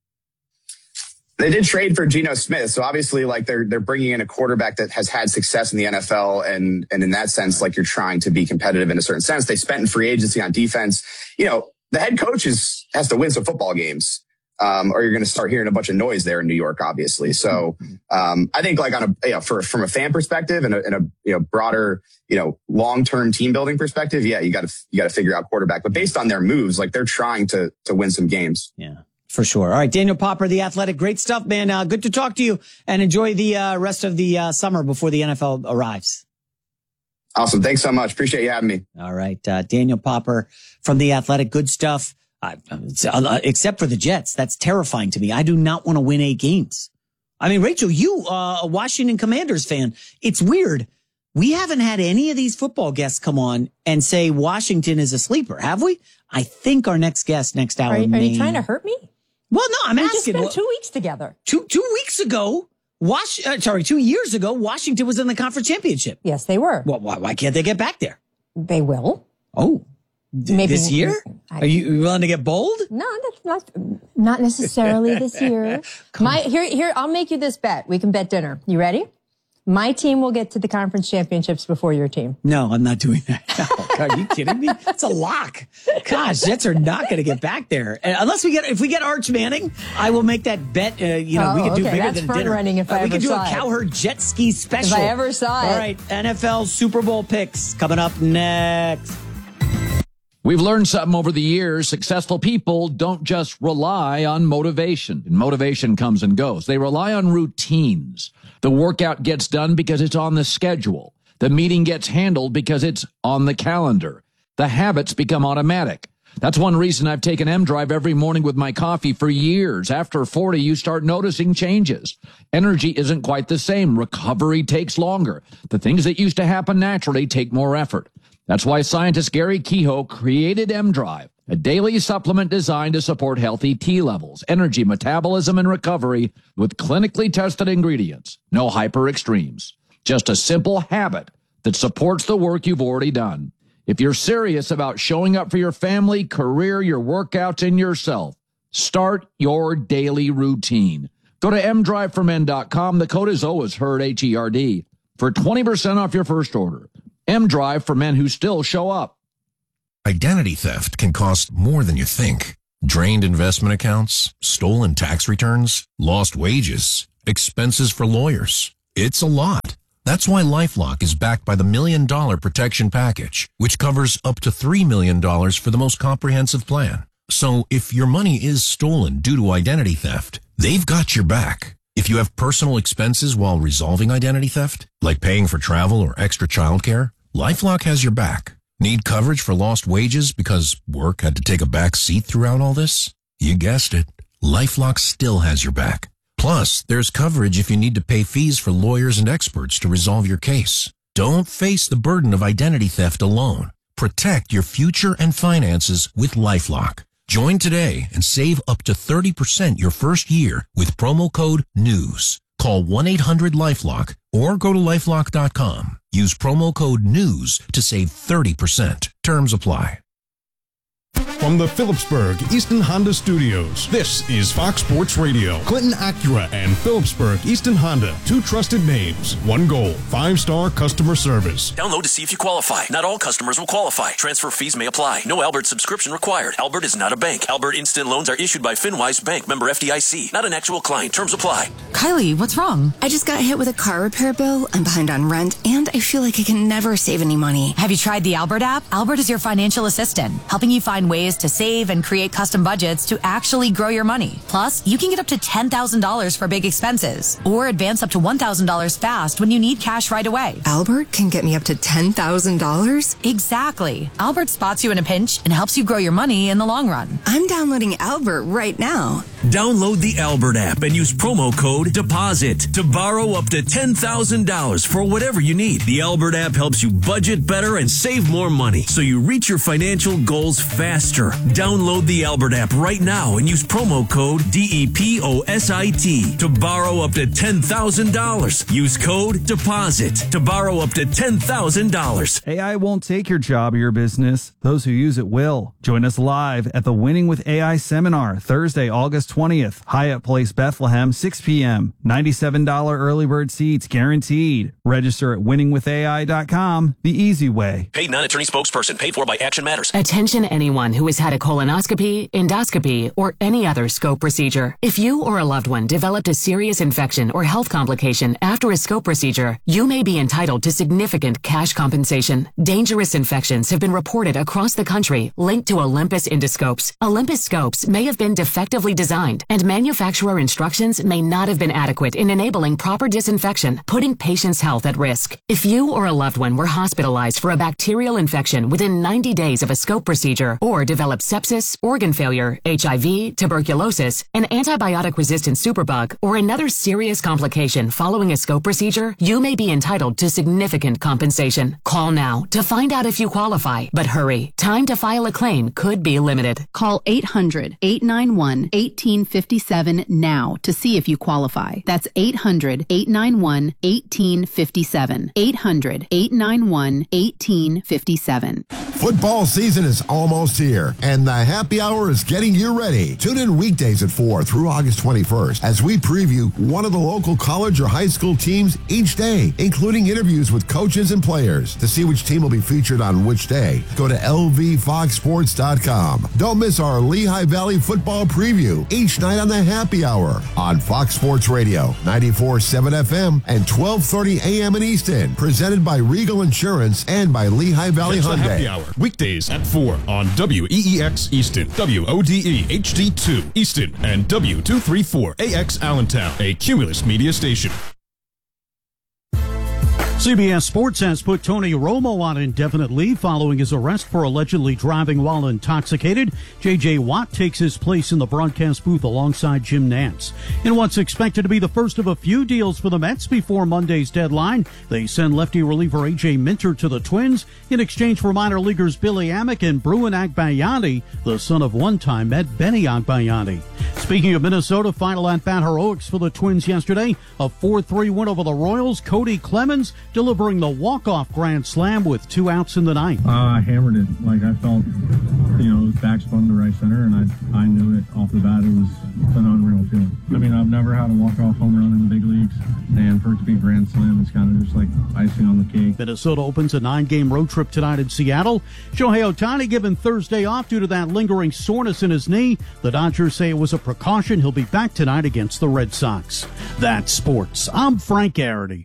They did trade for Geno Smith. So obviously, like, they're, they're bringing in a quarterback that has had success in the N F L. And, and in that sense, like, you're trying to be competitive in a certain sense. They spent in free agency on defense. You know, the head coach is, has to win some football games. Um, or you're going to start hearing a bunch of noise there in New York, obviously. So, um, I think like on a, you know, for, from a fan perspective and a, and a, you know, broader, you know, long-term team building perspective, yeah, you got to, you got to figure out quarterback, but based on their moves, like, they're trying to, to win some games. Yeah, for sure. All right. Daniel Popper, The Athletic. Great stuff, man. Uh, good to talk to you and enjoy the, uh, rest of the, uh, summer before the N F L arrives. Awesome. Thanks so much. Appreciate you having me. All right. Uh, Daniel Popper from The Athletic. Good stuff. Uh, except for the Jets. That's terrifying to me. I do not want to win eight games. I mean, Rachel, you, uh, a Washington Commanders fan, it's weird. We haven't had any of these football guests come on and say Washington is a sleeper, have we? I think our next guest next hour. Are, are may... you trying to hurt me? Well, no, I'm we asking. We just spent well, two weeks together. Two, two weeks ago, Wash, uh, sorry, two years ago, Washington was in the conference championship. Yes, they were. Well, why, why can't they get back there? They will. Oh. Maybe this year? I, Are you willing to get bold? No, that's not not necessarily this year. My here here I'll make you this bet. We can bet dinner. You ready? My team will get to the conference championships before your team. No, I'm not doing that. Oh, God, are you kidding me? It's a lock. Gosh, Jets are not going to get back there and unless we get. If we get Arch Manning, I will make that bet. Uh, you know, oh, we could do okay. bigger That's than front dinner. Running if uh, I we ever could do saw a it. Cowherd jet ski special. If I ever saw it. All right, N F L Super Bowl picks coming up next. We've learned something over the years. Successful people don't just rely on motivation. Motivation comes and goes. They rely on routines. The workout gets done because it's on the schedule. The meeting gets handled because it's on the calendar. The habits become automatic. That's one reason I've taken M-Drive every morning with my coffee for years. After forty, you start noticing changes. Energy isn't quite the same. Recovery takes longer. The things that used to happen naturally take more effort. That's why scientist Gary Kehoe created M-Drive. a daily supplement designed to support healthy T levels, energy, metabolism, and recovery with clinically tested ingredients. No hyper extremes. Just a simple habit that supports the work you've already done. If you're serious about showing up for your family, career, your workouts, and yourself, start your daily routine. Go to m drive for men dot com. The code is always HERD, H E R D, for twenty percent off your first order. M-Drive for men who still show up. Identity theft can cost more than you think. Drained investment accounts, stolen tax returns, lost wages, expenses for lawyers. It's a lot. That's why LifeLock is backed by the Million Dollar Protection Package, which covers up to three million dollars for the most comprehensive plan. So if your money is stolen due to identity theft, they've got your back. If you have personal expenses while resolving identity theft, like paying for travel or extra childcare, LifeLock has your back. Need coverage for lost wages because work had to take a back seat throughout all this? You guessed it. LifeLock still has your back. Plus, there's coverage if you need to pay fees for lawyers and experts to resolve your case. Don't face the burden of identity theft alone. Protect your future and finances with LifeLock. Join today and save up to thirty percent your first year with promo code NEWS. Call one eight hundred LifeLock or go to lifelock dot com. Use promo code NEWS to save thirty percent. Terms apply. From the Phillipsburg Easton Honda Studios, this is Fox Sports Radio. Clinton Acura and Phillipsburg Easton Honda, two trusted names, one goal, five-star customer service. Download to see if you qualify. Not all customers will qualify. Transfer fees may apply. No Albert subscription required. Albert is not a bank. Albert Instant Loans are issued by FinWise Bank, member F D I C. Not an actual client. Terms apply. Kylie, what's wrong? I just got hit with a car repair bill. I'm behind on rent, and I feel like I can never save any money. Have you tried the Albert app? Albert is your financial assistant, helping you find ways to save and create custom budgets to actually grow your money. Plus, you can get up to ten thousand dollars for big expenses or advance up to one thousand dollars fast when you need cash right away. Albert can get me up to ten thousand dollars? Exactly. Albert spots you in a pinch and helps you grow your money in the long run. I'm downloading Albert right now. Download the Albert app and use promo code DEPOSIT to borrow up to ten thousand dollars for whatever you need. The Albert app helps you budget better and save more money so you reach your financial goals faster. Download the Albert app right now and use promo code D E P O S I T to borrow up to ten thousand dollars. Use code DEPOSIT to borrow up to ten thousand dollars. A I won't take your job or your business. Those who use it will. Join us live at the Winning with A I seminar Thursday, August twentieth, Hyatt Place, Bethlehem, six p.m. ninety-seven dollars early bird seats guaranteed. Register at winning with A I dot com, the easy way. Paid non-attorney spokesperson. Paid for by Action Matters. Attention anyone who has had a colonoscopy, endoscopy, or any other scope procedure. If you or a loved one developed a serious infection or health complication after a scope procedure, you may be entitled to significant cash compensation. Dangerous infections have been reported across the country linked to Olympus endoscopes. Olympus scopes may have been defectively designed, and manufacturer instructions may not have been adequate in enabling proper disinfection, putting patients' health at risk. If you or a loved one were hospitalized for a bacterial infection within ninety days of a scope procedure or developed sepsis, organ failure, H I V, tuberculosis, an antibiotic-resistant superbug, or another serious complication following a scope procedure, you may be entitled to significant compensation. Call now to find out if you qualify, but hurry. Time to file a claim could be limited. Call eight hundred, eight nine one, one eight five seven now to see if you qualify. That's eight hundred, eight nine one, one eight five seven. eight hundred, eight nine one, one eight five seven. Football season is almost here, and the happy hour is getting you ready. Tune in weekdays at four through August twenty-first as we preview one of the local college or high school teams each day, including interviews with coaches and players. To see which team will be featured on which day, go to L V fox sports dot com. Don't miss our Lehigh Valley football preview each night on the happy hour on Fox Sports Radio, ninety-four point seven F M and twelve thirty A M in Easton. Presented by Regal Insurance and by Lehigh Valley Catch Hyundai. The happy hour weekdays at four on W E E X Easton, W O D E H D two Easton, and W two thirty-four A X Allentown, a Cumulus media station. C B S Sports has put Tony Romo on indefinite leave following his arrest for allegedly driving while intoxicated. J J. Watt takes his place in the broadcast booth alongside Jim Nantz. In what's expected to be the first of a few deals for the Mets before Monday's deadline, they send lefty reliever A J. Minter to the Twins in exchange for minor leaguers Billy Amick and Bruin Agbayani, the son of one-time Met Benny Agbayani. Speaking of Minnesota, final at-bat heroics for the Twins yesterday. A four three win over the Royals. Cody Clemens delivering the walk-off grand slam with two outs in the ninth. Uh, I hammered it. Like, I felt, you know, it was backspun to right center, and I I knew it off the bat. It was an unreal feeling. I mean, I've never had a walk-off home run in the big leagues, and for it to be a grand slam, it's kind of just like icing on the cake. Minnesota opens a nine-game road trip tonight in Seattle. Shohei Ohtani given Thursday off due to that lingering soreness in his knee. The Dodgers say it was a precaution. He'll be back tonight against the Red Sox. That's sports. I'm Frank Garrity.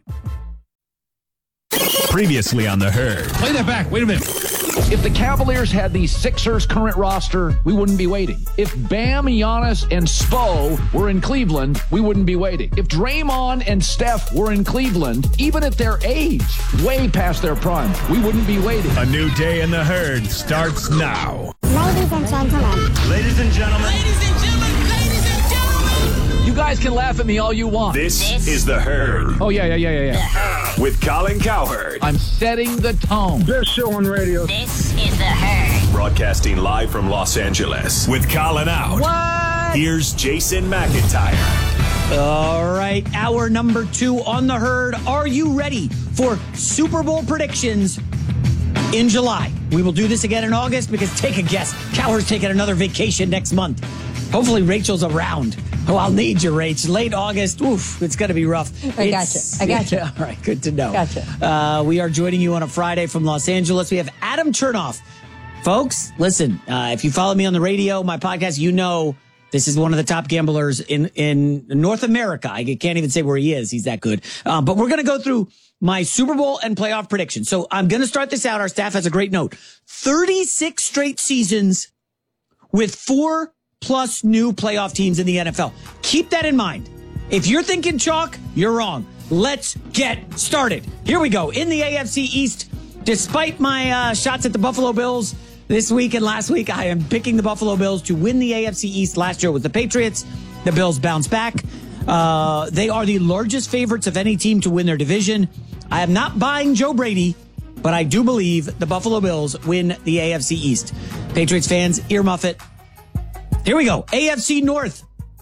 Previously on The Herd. Play that back. Wait a minute. If the Cavaliers had the Sixers' current roster, we wouldn't be waiting. If Bam, Giannis, and Spo were in Cleveland, we wouldn't be waiting. If Draymond and Steph were in Cleveland, even at their age, way past their prime, we wouldn't be waiting. A new day in The Herd starts now. Ladies and gentlemen. Ladies and gentlemen. Ladies and gentlemen. Ladies and gentlemen. You guys can laugh at me all you want. This, this is The Herd. Oh, yeah, yeah, yeah, yeah, yeah. With Colin Cowherd. I'm setting the tone. Best show on radio. This is The Herd. Broadcasting live from Los Angeles. With Colin out. What? Here's Jason McIntyre. All right, hour number two on The Herd. Are you ready for Super Bowl predictions in July? We will do this again in August because, take a guess, Cowherd's taking another vacation next month. Hopefully Rachel's around. Oh, I'll need you, Rach. Late August, oof, it's going to be rough. I gotcha. I gotcha. Yeah, all right, good to know. Gotcha. Uh, we are joining you on a Friday from Los Angeles. We have Adam Chernoff. Folks, listen, uh, if you follow me on the radio, my podcast, you know this is one of the top gamblers in, in North America. I can't even say where he is. He's that good. Um, but we're going to go through my Super Bowl and playoff predictions. So I'm going to start this out. Our staff has a great note. thirty-six straight seasons with four plus new playoff teams in the N F L. Keep that in mind. If you're thinking chalk, you're wrong. Let's get started. Here we go. In the A F C East, despite my uh, shots at the Buffalo Bills this week and last week, I am picking the Buffalo Bills to win the A F C East. Last year with the Patriots. The Bills bounce back. Uh, they are the largest favorites of any team to win their division. I am not buying Joe Brady, but I do believe the Buffalo Bills win the A F C East. Patriots fans, earmuff it. Here we go. A F C North.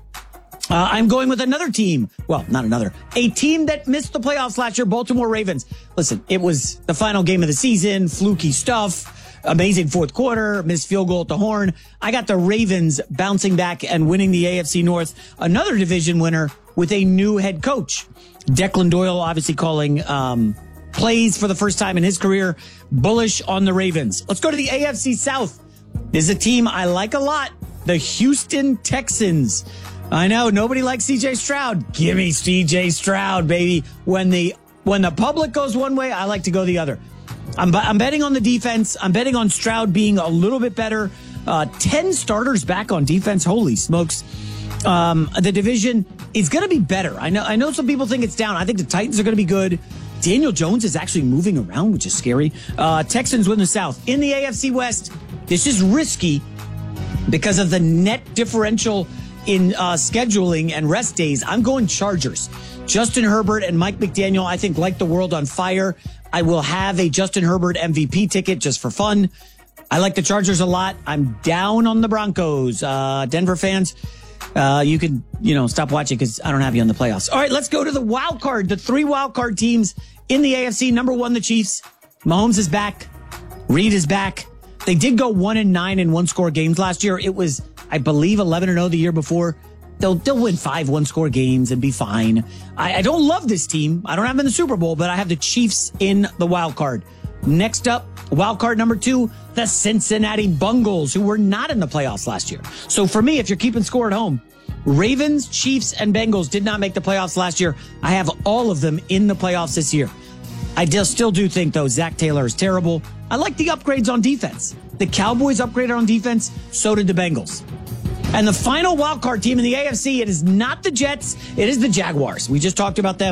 Uh, I'm going with another team. Well, not another. A team that missed the playoffs last year, Baltimore Ravens. Listen, it was the final game of the season, fluky stuff, amazing fourth quarter, missed field goal at the horn. I got the Ravens bouncing back and winning the A F C North, another division winner with a new head coach. Declan Doyle obviously calling um, plays for the first time in his career, bullish on the Ravens. Let's go to the A F C South. This is a team I like a lot. The Houston Texans. I know nobody likes C J Stroud. Give me C J Stroud, baby. When the when the public goes one way, I like to go the other. I'm I'm betting on the defense. I'm betting on Stroud being a little bit better. Uh, Ten starters back on defense. Holy smokes! Um, the division is going to be better. I know. I know some people think it's down. I think the Titans are going to be good. Daniel Jones is actually moving around, which is scary. Uh, Texans win the South. In the A F C West, this is risky because of the net differential in uh, scheduling and rest days. I'm going Chargers. Justin Herbert and Mike McDaniel, I think, light the world on fire. I will have a Justin Herbert M V P ticket just for fun. I like the Chargers a lot. I'm down on the Broncos. Uh, Denver fans, uh, you can, you know, stop watching because I don't have you on the playoffs. All right, let's go to the wild card. The three wild card teams in the A F C. Number one, the Chiefs. Mahomes is back. Reed is back. They did go one and nine in one score games last year. It was, I believe, eleven and oh the year before. They'll they'll win five one score games and be fine. I, I don't love this team. I don't have them in the Super Bowl, but I have the Chiefs in the wild card. Next up, wild card number two, the Cincinnati Bengals, who were not in the playoffs last year. So for me, if you're keeping score at home, Ravens, Chiefs, and Bengals did not make the playoffs last year. I have all of them in the playoffs this year. I still do think, though, Zach Taylor is terrible. I like the upgrades on defense. The Cowboys upgraded on defense, so did the Bengals. And the final wildcard team in the A F C, it is not the Jets, it is the Jaguars. We just talked about them.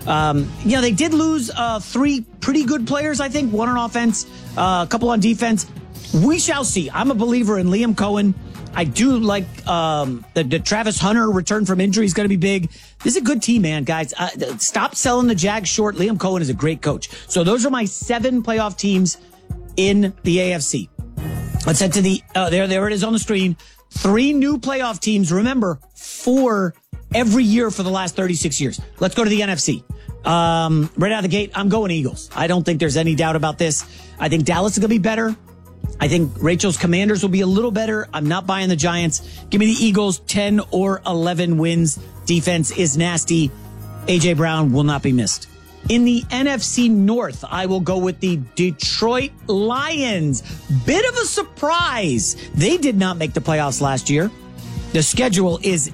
Um, you know, they did lose uh, three pretty good players, I think. One on offense, uh, a couple on defense. We shall see. I'm a believer in Liam Cohen. I do like um, the, the Travis Hunter return from injury is going to be big. This is a good team, man, guys. Uh, stop selling the Jags short. Liam Cohen is a great coach. So those are my seven playoff teams in the A F C. Let's head to the, uh, there, there it is on the screen. Three new playoff teams. Remember, four every year for the last thirty-six years. Let's go to the N F C. Um, right out of the gate, I'm going Eagles. I don't think there's any doubt about this. I think Dallas is going to be better. I think Rachel's Commanders will be a little better. I'm not buying the Giants. Give me the Eagles, ten or eleven wins. Defense is nasty. A J Brown will not be missed. In the N F C North, I will go with the Detroit Lions. Bit of a surprise. They did not make the playoffs last year. The schedule is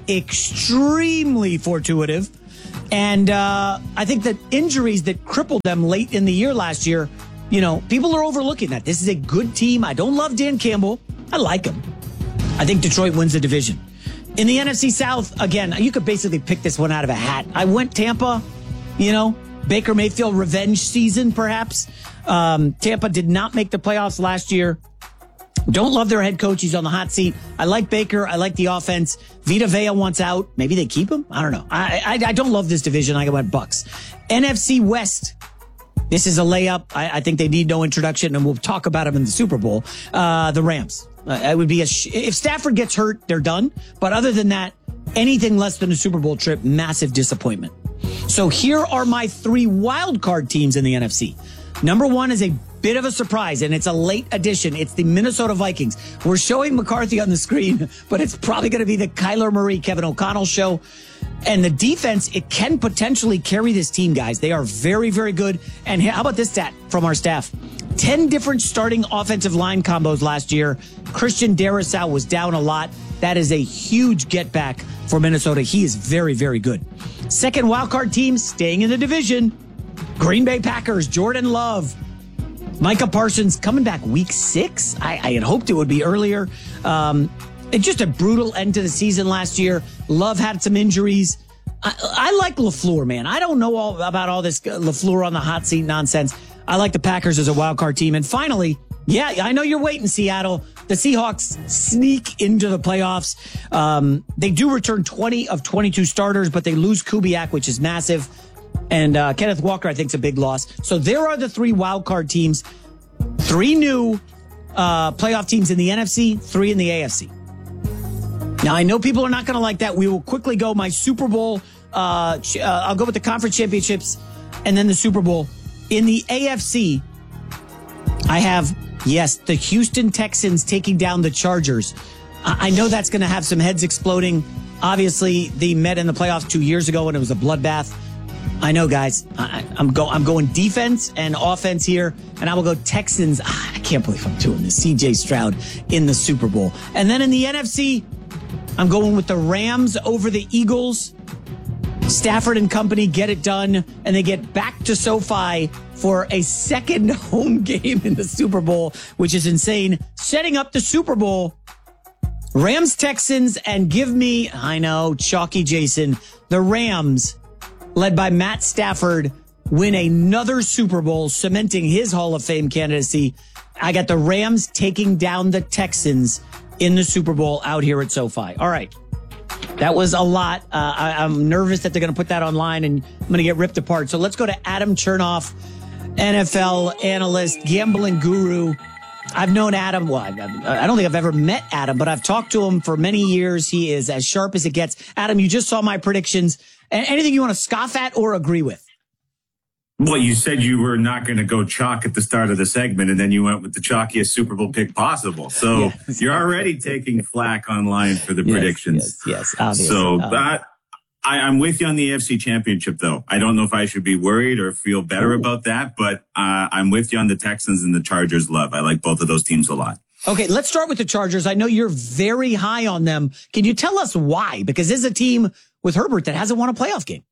extremely fortuitous. And uh, I think that injuries that crippled them late in the year last year, you know, people are overlooking that. This is a good team. I don't love Dan Campbell. I like him. I think Detroit wins the division. In the N F C South, again, you could basically pick this one out of a hat. I went Tampa, you know, Baker Mayfield revenge season, perhaps. Um, Tampa did not make the playoffs last year. Don't love their head coach. He's on the hot seat. I like Baker. I like the offense. Vita Vea wants out. Maybe they keep him. I don't know. I, I, I don't love this division. I went Bucks. N F C West. This is a layup. I, I think they need no introduction, and we'll talk about them in the Super Bowl. Uh, the Rams. Uh, it would be a sh- if Stafford gets hurt, they're done. But other than that, anything less than a Super Bowl trip, massive disappointment. So here are my three wild card teams in the N F C. Number one is a bit of a surprise, and it's a late addition. It's the Minnesota Vikings. We're showing McCarthy on the screen, but it's probably going to be the Kyler Murray, Kevin O'Connell show. And the defense, it can potentially carry this team, guys. They are very, very good. And how about this stat from our staff? ten different starting offensive line combos last year. Christian Darrisaw was down a lot. That is a huge get back for Minnesota. He is very, very good. Second wildcard team staying in the division. Green Bay Packers, Jordan Love. Micah Parsons coming back week six. I, I had hoped it would be earlier. Um, it's just a brutal end to the season last year. Love had some injuries. I, I like LaFleur, man. I don't know all about all this LaFleur on the hot seat nonsense. I like the Packers as a wild card team. And finally, yeah, I know you're waiting, Seattle. The Seahawks sneak into the playoffs. Um, they do return twenty of twenty-two starters, but they lose Kubiak, which is massive. And uh, Kenneth Walker, I think, is a big loss. So there are the three wild card teams. Three new uh, playoff teams in the N F C, three in the A F C. Now, I know people are not going to like that. We will quickly go my Super Bowl. Uh, ch- uh, I'll go with the conference championships and then the Super Bowl. In the A F C, I have, yes, the Houston Texans taking down the Chargers. I, I know that's going to have some heads exploding. Obviously, they met in the playoffs two years ago and it was a bloodbath. I know, guys. I, I'm go. I'm going defense and offense here, and I will go Texans. Ah, I can't believe I'm doing this. C J Stroud in the Super Bowl, and then in the N F C, I'm going with the Rams over the Eagles. Stafford and company get it done, and they get back to SoFi for a second home game in the Super Bowl, which is insane. Setting up the Super Bowl, Rams Texans, and give me, I know, chalky Jason, the Rams, led by Matt Stafford, win another Super Bowl, cementing his Hall of Fame candidacy. I got the Rams taking down the Texans in the Super Bowl out here at SoFi. All right. That was a lot. Uh, I, I'm nervous that they're going to put that online and I'm going to get ripped apart. So let's go to Adam Chernoff, N F L analyst, gambling guru. I've known Adam. Well, I don't think I've ever met Adam, but I've talked to him for many years. He is as sharp as it gets. Adam, you just saw my predictions. Anything you want to scoff at or agree with? Well, you said you were not going to go chalk at the start of the segment, and then you went with the chalkiest Super Bowl pick possible. So yes. You're already taking flack online for the yes, predictions. Yes, yes, obviously. So that, I, I'm with you on the A F C Championship, though. I don't know if I should be worried or feel better Ooh. about that, but uh, I'm with you on the Texans and the Chargers love. I like both of those teams a lot. Okay, let's start with the Chargers. I know you're very high on them. Can you tell us why? Because this is a team with Herbert that hasn't won a playoff game.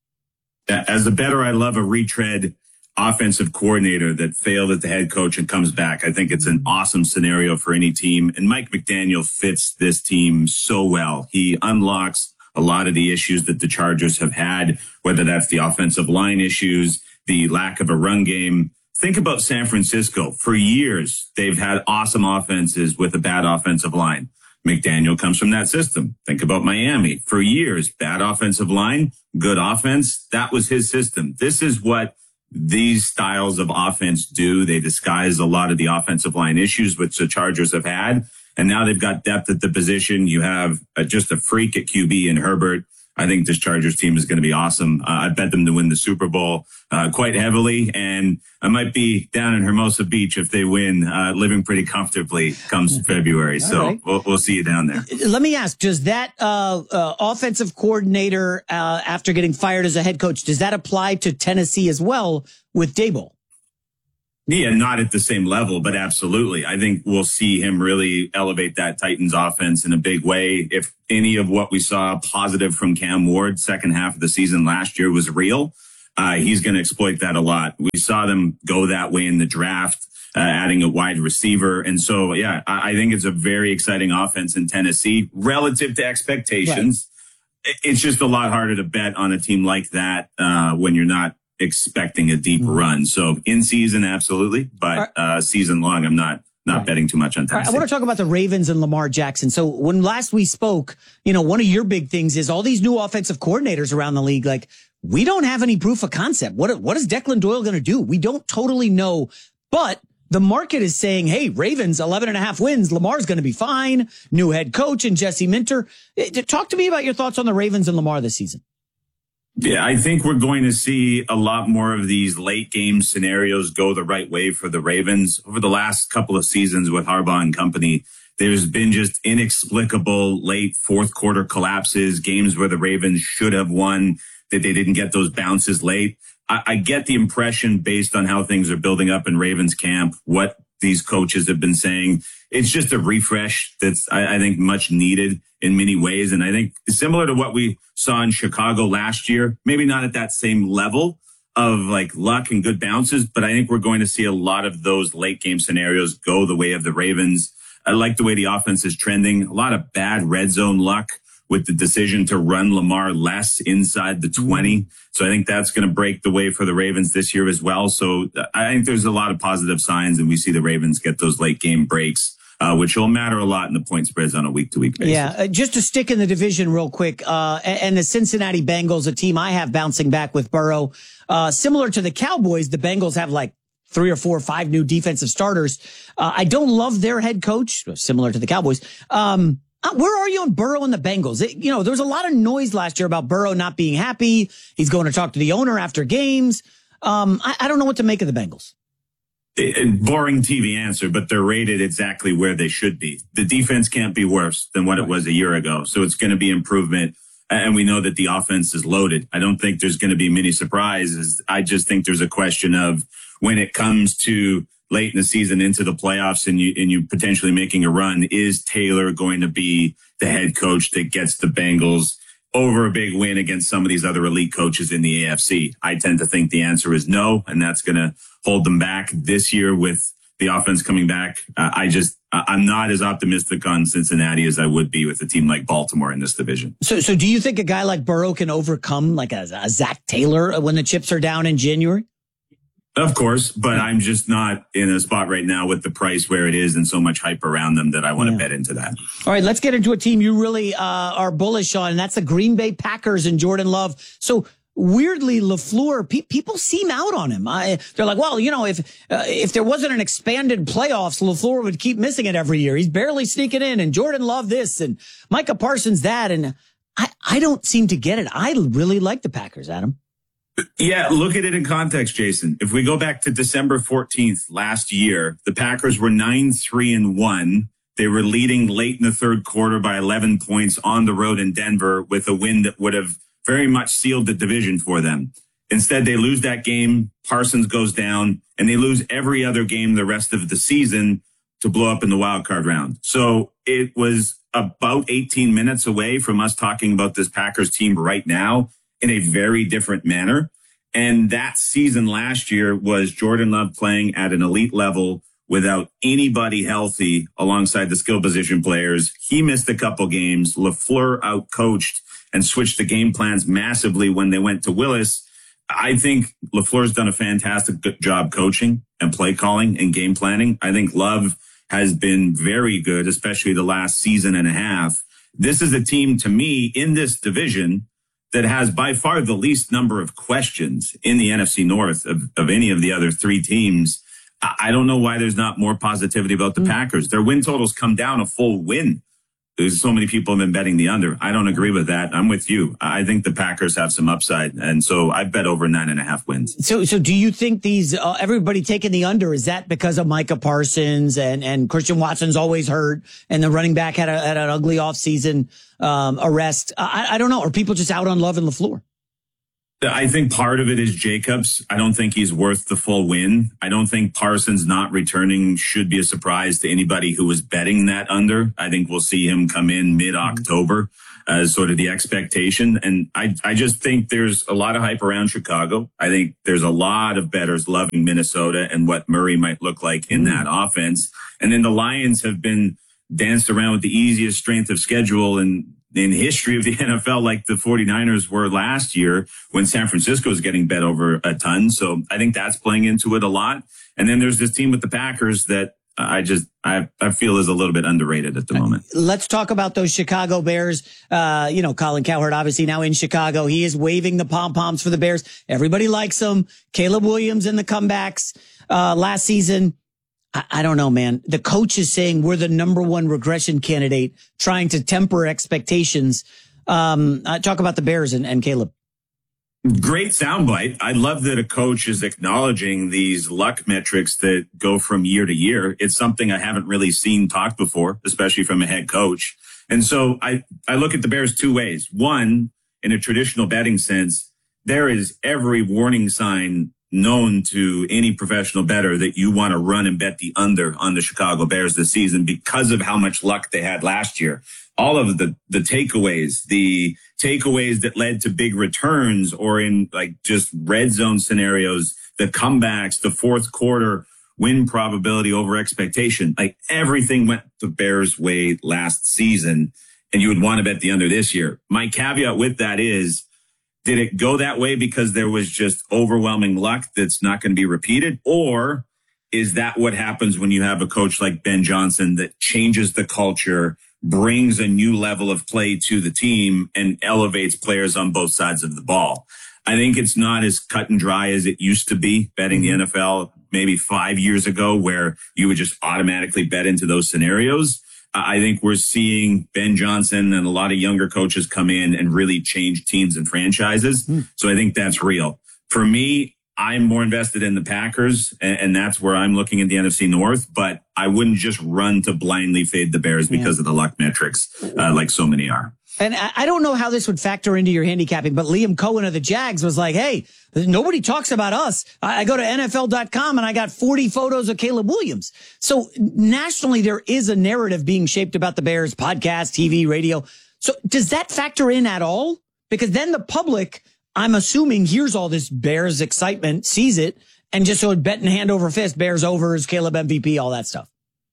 As a bettor, I love a retread offensive coordinator that failed at the head coach and comes back. I think it's an awesome scenario for any team. And Mike McDaniel fits this team so well. He unlocks a lot of the issues that the Chargers have had, whether that's the offensive line issues, the lack of a run game. Think about San Francisco. For years, they've had awesome offenses with a bad offensive line. McDaniel comes from that system. Think about Miami. For years, bad offensive line, good offense. That was his system. This is what these styles of offense do. They disguise a lot of the offensive line issues which the Chargers have had. And now they've got depth at the position. You have a, just a freak at Q B in Herbert. I think this Chargers team is going to be awesome. Uh, I bet them to win the Super Bowl uh, quite heavily. And I might be down in Hermosa Beach if they win, uh, living pretty comfortably comes February. So right. we'll, we'll see you down there. Let me ask, does that uh, uh, offensive coordinator, uh, after getting fired as a head coach, does that apply to Tennessee as well with Daboll? Yeah, not at the same level, but absolutely. I think we'll see him really elevate that Titans offense in a big way. If any of what we saw positive from Cam Ward second half of the season last year was real, uh, he's going to exploit that a lot. We saw them go that way in the draft, uh, adding a wide receiver. And so, yeah, I, I think it's a very exciting offense in Tennessee relative to expectations. Right. It's just a lot harder to bet on a team like that uh, when you're not expecting a deep run. So in season, absolutely. But uh, season long, I'm not not right. betting too much on Tennessee. Right, I want to talk about the Ravens and Lamar Jackson. So when last we spoke, you know, one of your big things is all these new offensive coordinators around the league. Like, we don't have any proof of concept. What, what is Declan Doyle going to do? We don't totally know. But the market is saying, hey, Ravens, eleven and a half wins. Lamar's going to be fine. New head coach and Jesse Minter. Talk to me about your thoughts on the Ravens and Lamar this season. Yeah, I think we're going to see a lot more of these late game scenarios go the right way for the Ravens. Over the last couple of seasons with Harbaugh and company, there's been just inexplicable late fourth quarter collapses, games where the Ravens should have won, that they didn't get those bounces late. I, I get the impression based on how things are building up in Ravens camp, what these coaches have been saying. It's just a refresh that's, I, I think, much needed in many ways. And I think similar to what we saw in Chicago last year, maybe not at that same level of like luck and good bounces, but I think we're going to see a lot of those late game scenarios go the way of the Ravens. I like the way the offense is trending. A lot of bad red zone luck with the decision to run Lamar less inside the twenty. So I think that's going to break the way for the Ravens this year as well. So I think there's a lot of positive signs, and we see the Ravens get those late game breaks, uh, which will matter a lot in the point spreads on a week to week basis. Yeah. Uh, just to stick in the division real quick, uh, and, and the Cincinnati Bengals, a team I have bouncing back with Burrow, uh, similar to the Cowboys, the Bengals have like three or four or five new defensive starters. Uh, I don't love their head coach, similar to the Cowboys. Um, Uh, where are you on Burrow and the Bengals? It, you know, there was a lot of noise last year about Burrow not being happy. He's going to talk to the owner after games. Um, I, I don't know what to make of the Bengals. It, boring T V answer, but they're rated exactly where they should be. The defense can't be worse than what it was a year ago. So it's going to be improvement. And we know that the offense is loaded. I don't think there's going to be many surprises. I just think there's a question of when it comes to late in the season into the playoffs and you, and you potentially making a run, is Taylor going to be the head coach that gets the Bengals over a big win against some of these other elite coaches in the A F C? I tend to think the answer is no, and that's going to hold them back this year with the offense coming back. Uh, I just, I'm not as optimistic on Cincinnati as I would be with a team like Baltimore in this division. So, so do you think a guy like Burrow can overcome like a, a Zach Taylor when the chips are down in January? Of course, but I'm just not in a spot right now with the price where it is and so much hype around them that I want to yeah. bet into that. All right, let's get into a team you really uh, are bullish on, and that's the Green Bay Packers and Jordan Love. So weirdly, LaFleur, pe- people seem out on him. I, they're like, well, you know, if uh, if there wasn't an expanded playoffs, LaFleur would keep missing it every year. He's barely sneaking in, and Jordan Love this, and Micah Parsons that, and I, I don't seem to get it. I really like the Packers, Adam. Yeah, look at it in context, Jason. If we go back to December fourteenth last year, the Packers were nine three and one. They were leading late in the third quarter by eleven points on the road in Denver with a win that would have very much sealed the division for them. Instead, they lose that game. Parsons goes down, and they lose every other game the rest of the season to blow up in the wild card round. So it was about eighteen minutes away from us talking about this Packers team right now in a very different manner. And that season last year was Jordan Love playing at an elite level without anybody healthy alongside the skill position players. He missed a couple games. LaFleur outcoached and switched the game plans massively when they went to Willis. I think LaFleur's done a fantastic job coaching and play calling and game planning. I think Love has been very good, especially the last season and a half. This is a team, to me, in this division that has by far the least number of questions in the N F C North of, of any of the other three teams. I don't know why there's not more positivity about the Packers. Their win totals come down a full win. There's so many people have been betting the under. I don't agree with that. I'm with you. I think the Packers have some upside. And so I bet over nine and a half wins. So, so do you think these, uh, everybody taking the under, is that because of Micah Parsons and, and Christian Watson's always hurt and the running back had, a, had an ugly offseason, um, arrest? I, I don't know. Are people just out on Love and LaFleur? I think part of it is Jacobs. I don't think he's worth the full win. I don't think Parsons not returning should be a surprise to anybody who was betting that under. I think we'll see him come in mid-October as sort of the expectation. And I, I just think there's a lot of hype around Chicago. I think there's a lot of bettors loving Minnesota and what Murray might look like in that offense. And then the Lions have been danced around with the easiest strength of schedule and in history of the N F L, like the 49ers were last year when San Francisco was getting bet over a ton. So I think that's playing into it a lot. And then there's this team with the Packers that I just, I, I feel is a little bit underrated at the moment. Let's talk about those Chicago Bears. Uh, you know, Colin Cowherd, obviously now in Chicago. He is waving the pom-poms for the Bears. Everybody likes him. Caleb Williams and the comebacks, uh, last season. I, I don't know, man. The coach is saying we're the number one regression candidate, trying to temper expectations. Um, uh, talk about the Bears and, and Caleb. Great soundbite. I love that a coach is acknowledging these luck metrics that go from year to year. It's something I haven't really seen talked before, especially from a head coach. And so I, I look at the Bears two ways. One, in a traditional betting sense, there is every warning sign known to any professional bettor that you want to run and bet the under on the Chicago Bears this season because of how much luck they had last year. All of the, the takeaways, the takeaways that led to big returns or in like just red zone scenarios, the comebacks, the fourth quarter win probability over expectation, like everything went the Bears' way last season. And you would want to bet the under this year. My caveat with that is, did it go that way because there was just overwhelming luck that's not going to be repeated? Or is that what happens when you have a coach like Ben Johnson that changes the culture, brings a new level of play to the team, and elevates players on both sides of the ball? I think it's not as cut and dry as it used to be betting the N F L maybe five years ago, where you would just automatically bet into those scenarios. I think we're seeing Ben Johnson and a lot of younger coaches come in and really change teams and franchises. Mm. So I think that's real. For me, I'm more invested in the Packers, and, and that's where I'm looking at the N F C North. But I wouldn't just run to blindly fade the Bears because yeah. of the luck metrics, uh, like so many are. And I don't know how this would factor into your handicapping, but Liam Cohen of the Jags was like, hey, nobody talks about us. I go to N F L dot com and I got forty photos of Caleb Williams. So nationally, there is a narrative being shaped about the Bears, podcast, T V, radio. So does that factor in at all? Because then the public, I'm assuming, hears all this Bears excitement, sees it, and just so betting hand over fist, Bears overs, Caleb M V P, all that stuff.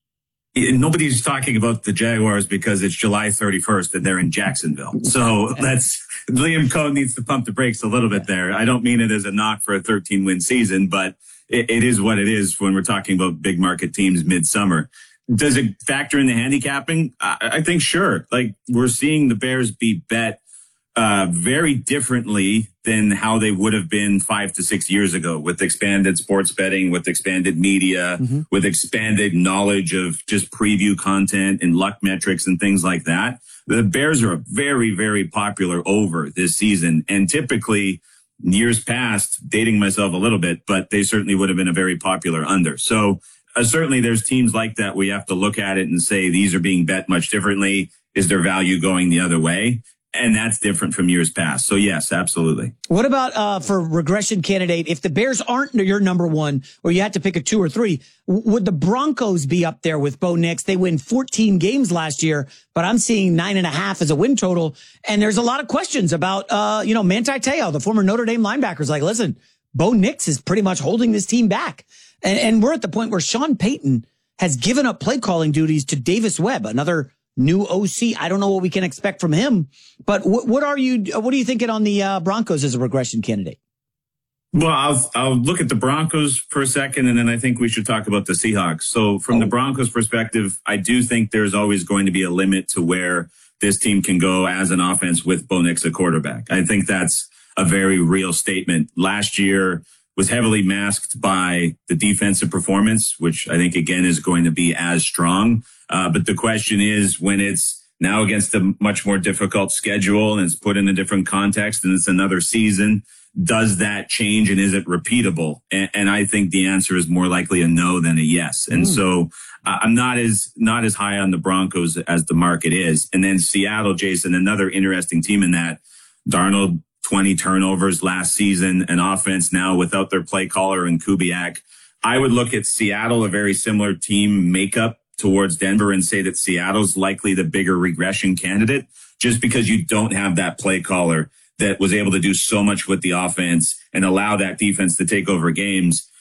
Nobody's talking about the Jaguars because it's July thirty-first and they're in Jacksonville. So that's, Liam Cohen needs to pump the brakes a little bit there. I don't mean it as a knock for a thirteen win season, but it, it is what it is when we're talking about big market teams midsummer. Does it factor in the handicapping? I, I think sure. Like, we're seeing the Bears be bet uh very differently than how they would have been five to six years ago, with expanded sports betting, with expanded media, mm-hmm. with expanded knowledge of just preview content and luck metrics and things like that. The Bears are a very, very popular over this season. And typically, years past, dating myself a little bit, but they certainly would have been a very popular under. So uh, certainly there's teams like that where you have to look at it and say, these are being bet much differently. Is their value going the other way? And that's different from years past. So yes, absolutely. What about uh for regression candidate? If the Bears aren't your number one, or you had to pick a two or three, w- would the Broncos be up there with Bo Nix? They win fourteen games last year, but I'm seeing nine and a half as a win total. And there's a lot of questions about, uh, you know, Manti Te'o, the former Notre Dame linebacker, is like, listen, Bo Nix is pretty much holding this team back. And, and we're at the point where Sean Payton has given up play calling duties to Davis Webb, another new O C. I don't know what we can expect from him, but what, what are you, what are you thinking on the uh, Broncos as a regression candidate? Well, I'll, I'll look at the Broncos for a second, and then I think we should talk about the Seahawks. So from oh. the Broncos perspective, I do think there's always going to be a limit to where this team can go as an offense with Bo Nix at quarterback. I think that's a very real statement. Last year was heavily masked by the defensive performance, which I think, again, is going to be as strong. Uh, but the question is, when it's now against a much more difficult schedule and it's put in a different context and it's another season, does that change and is it repeatable? And, and I think the answer is more likely a no than a yes. And mm. so uh, I'm not as not as high on the Broncos as the market is. And then Seattle, Jason, another interesting team in that. Darnold, twenty turnovers last season, an offense now without their play caller and Kubiak. I would look at Seattle, a very similar team makeup towards Denver, and say that Seattle's likely the bigger regression candidate just because you don't have that play caller that was able to do so much with the offense and allow that defense to take over games.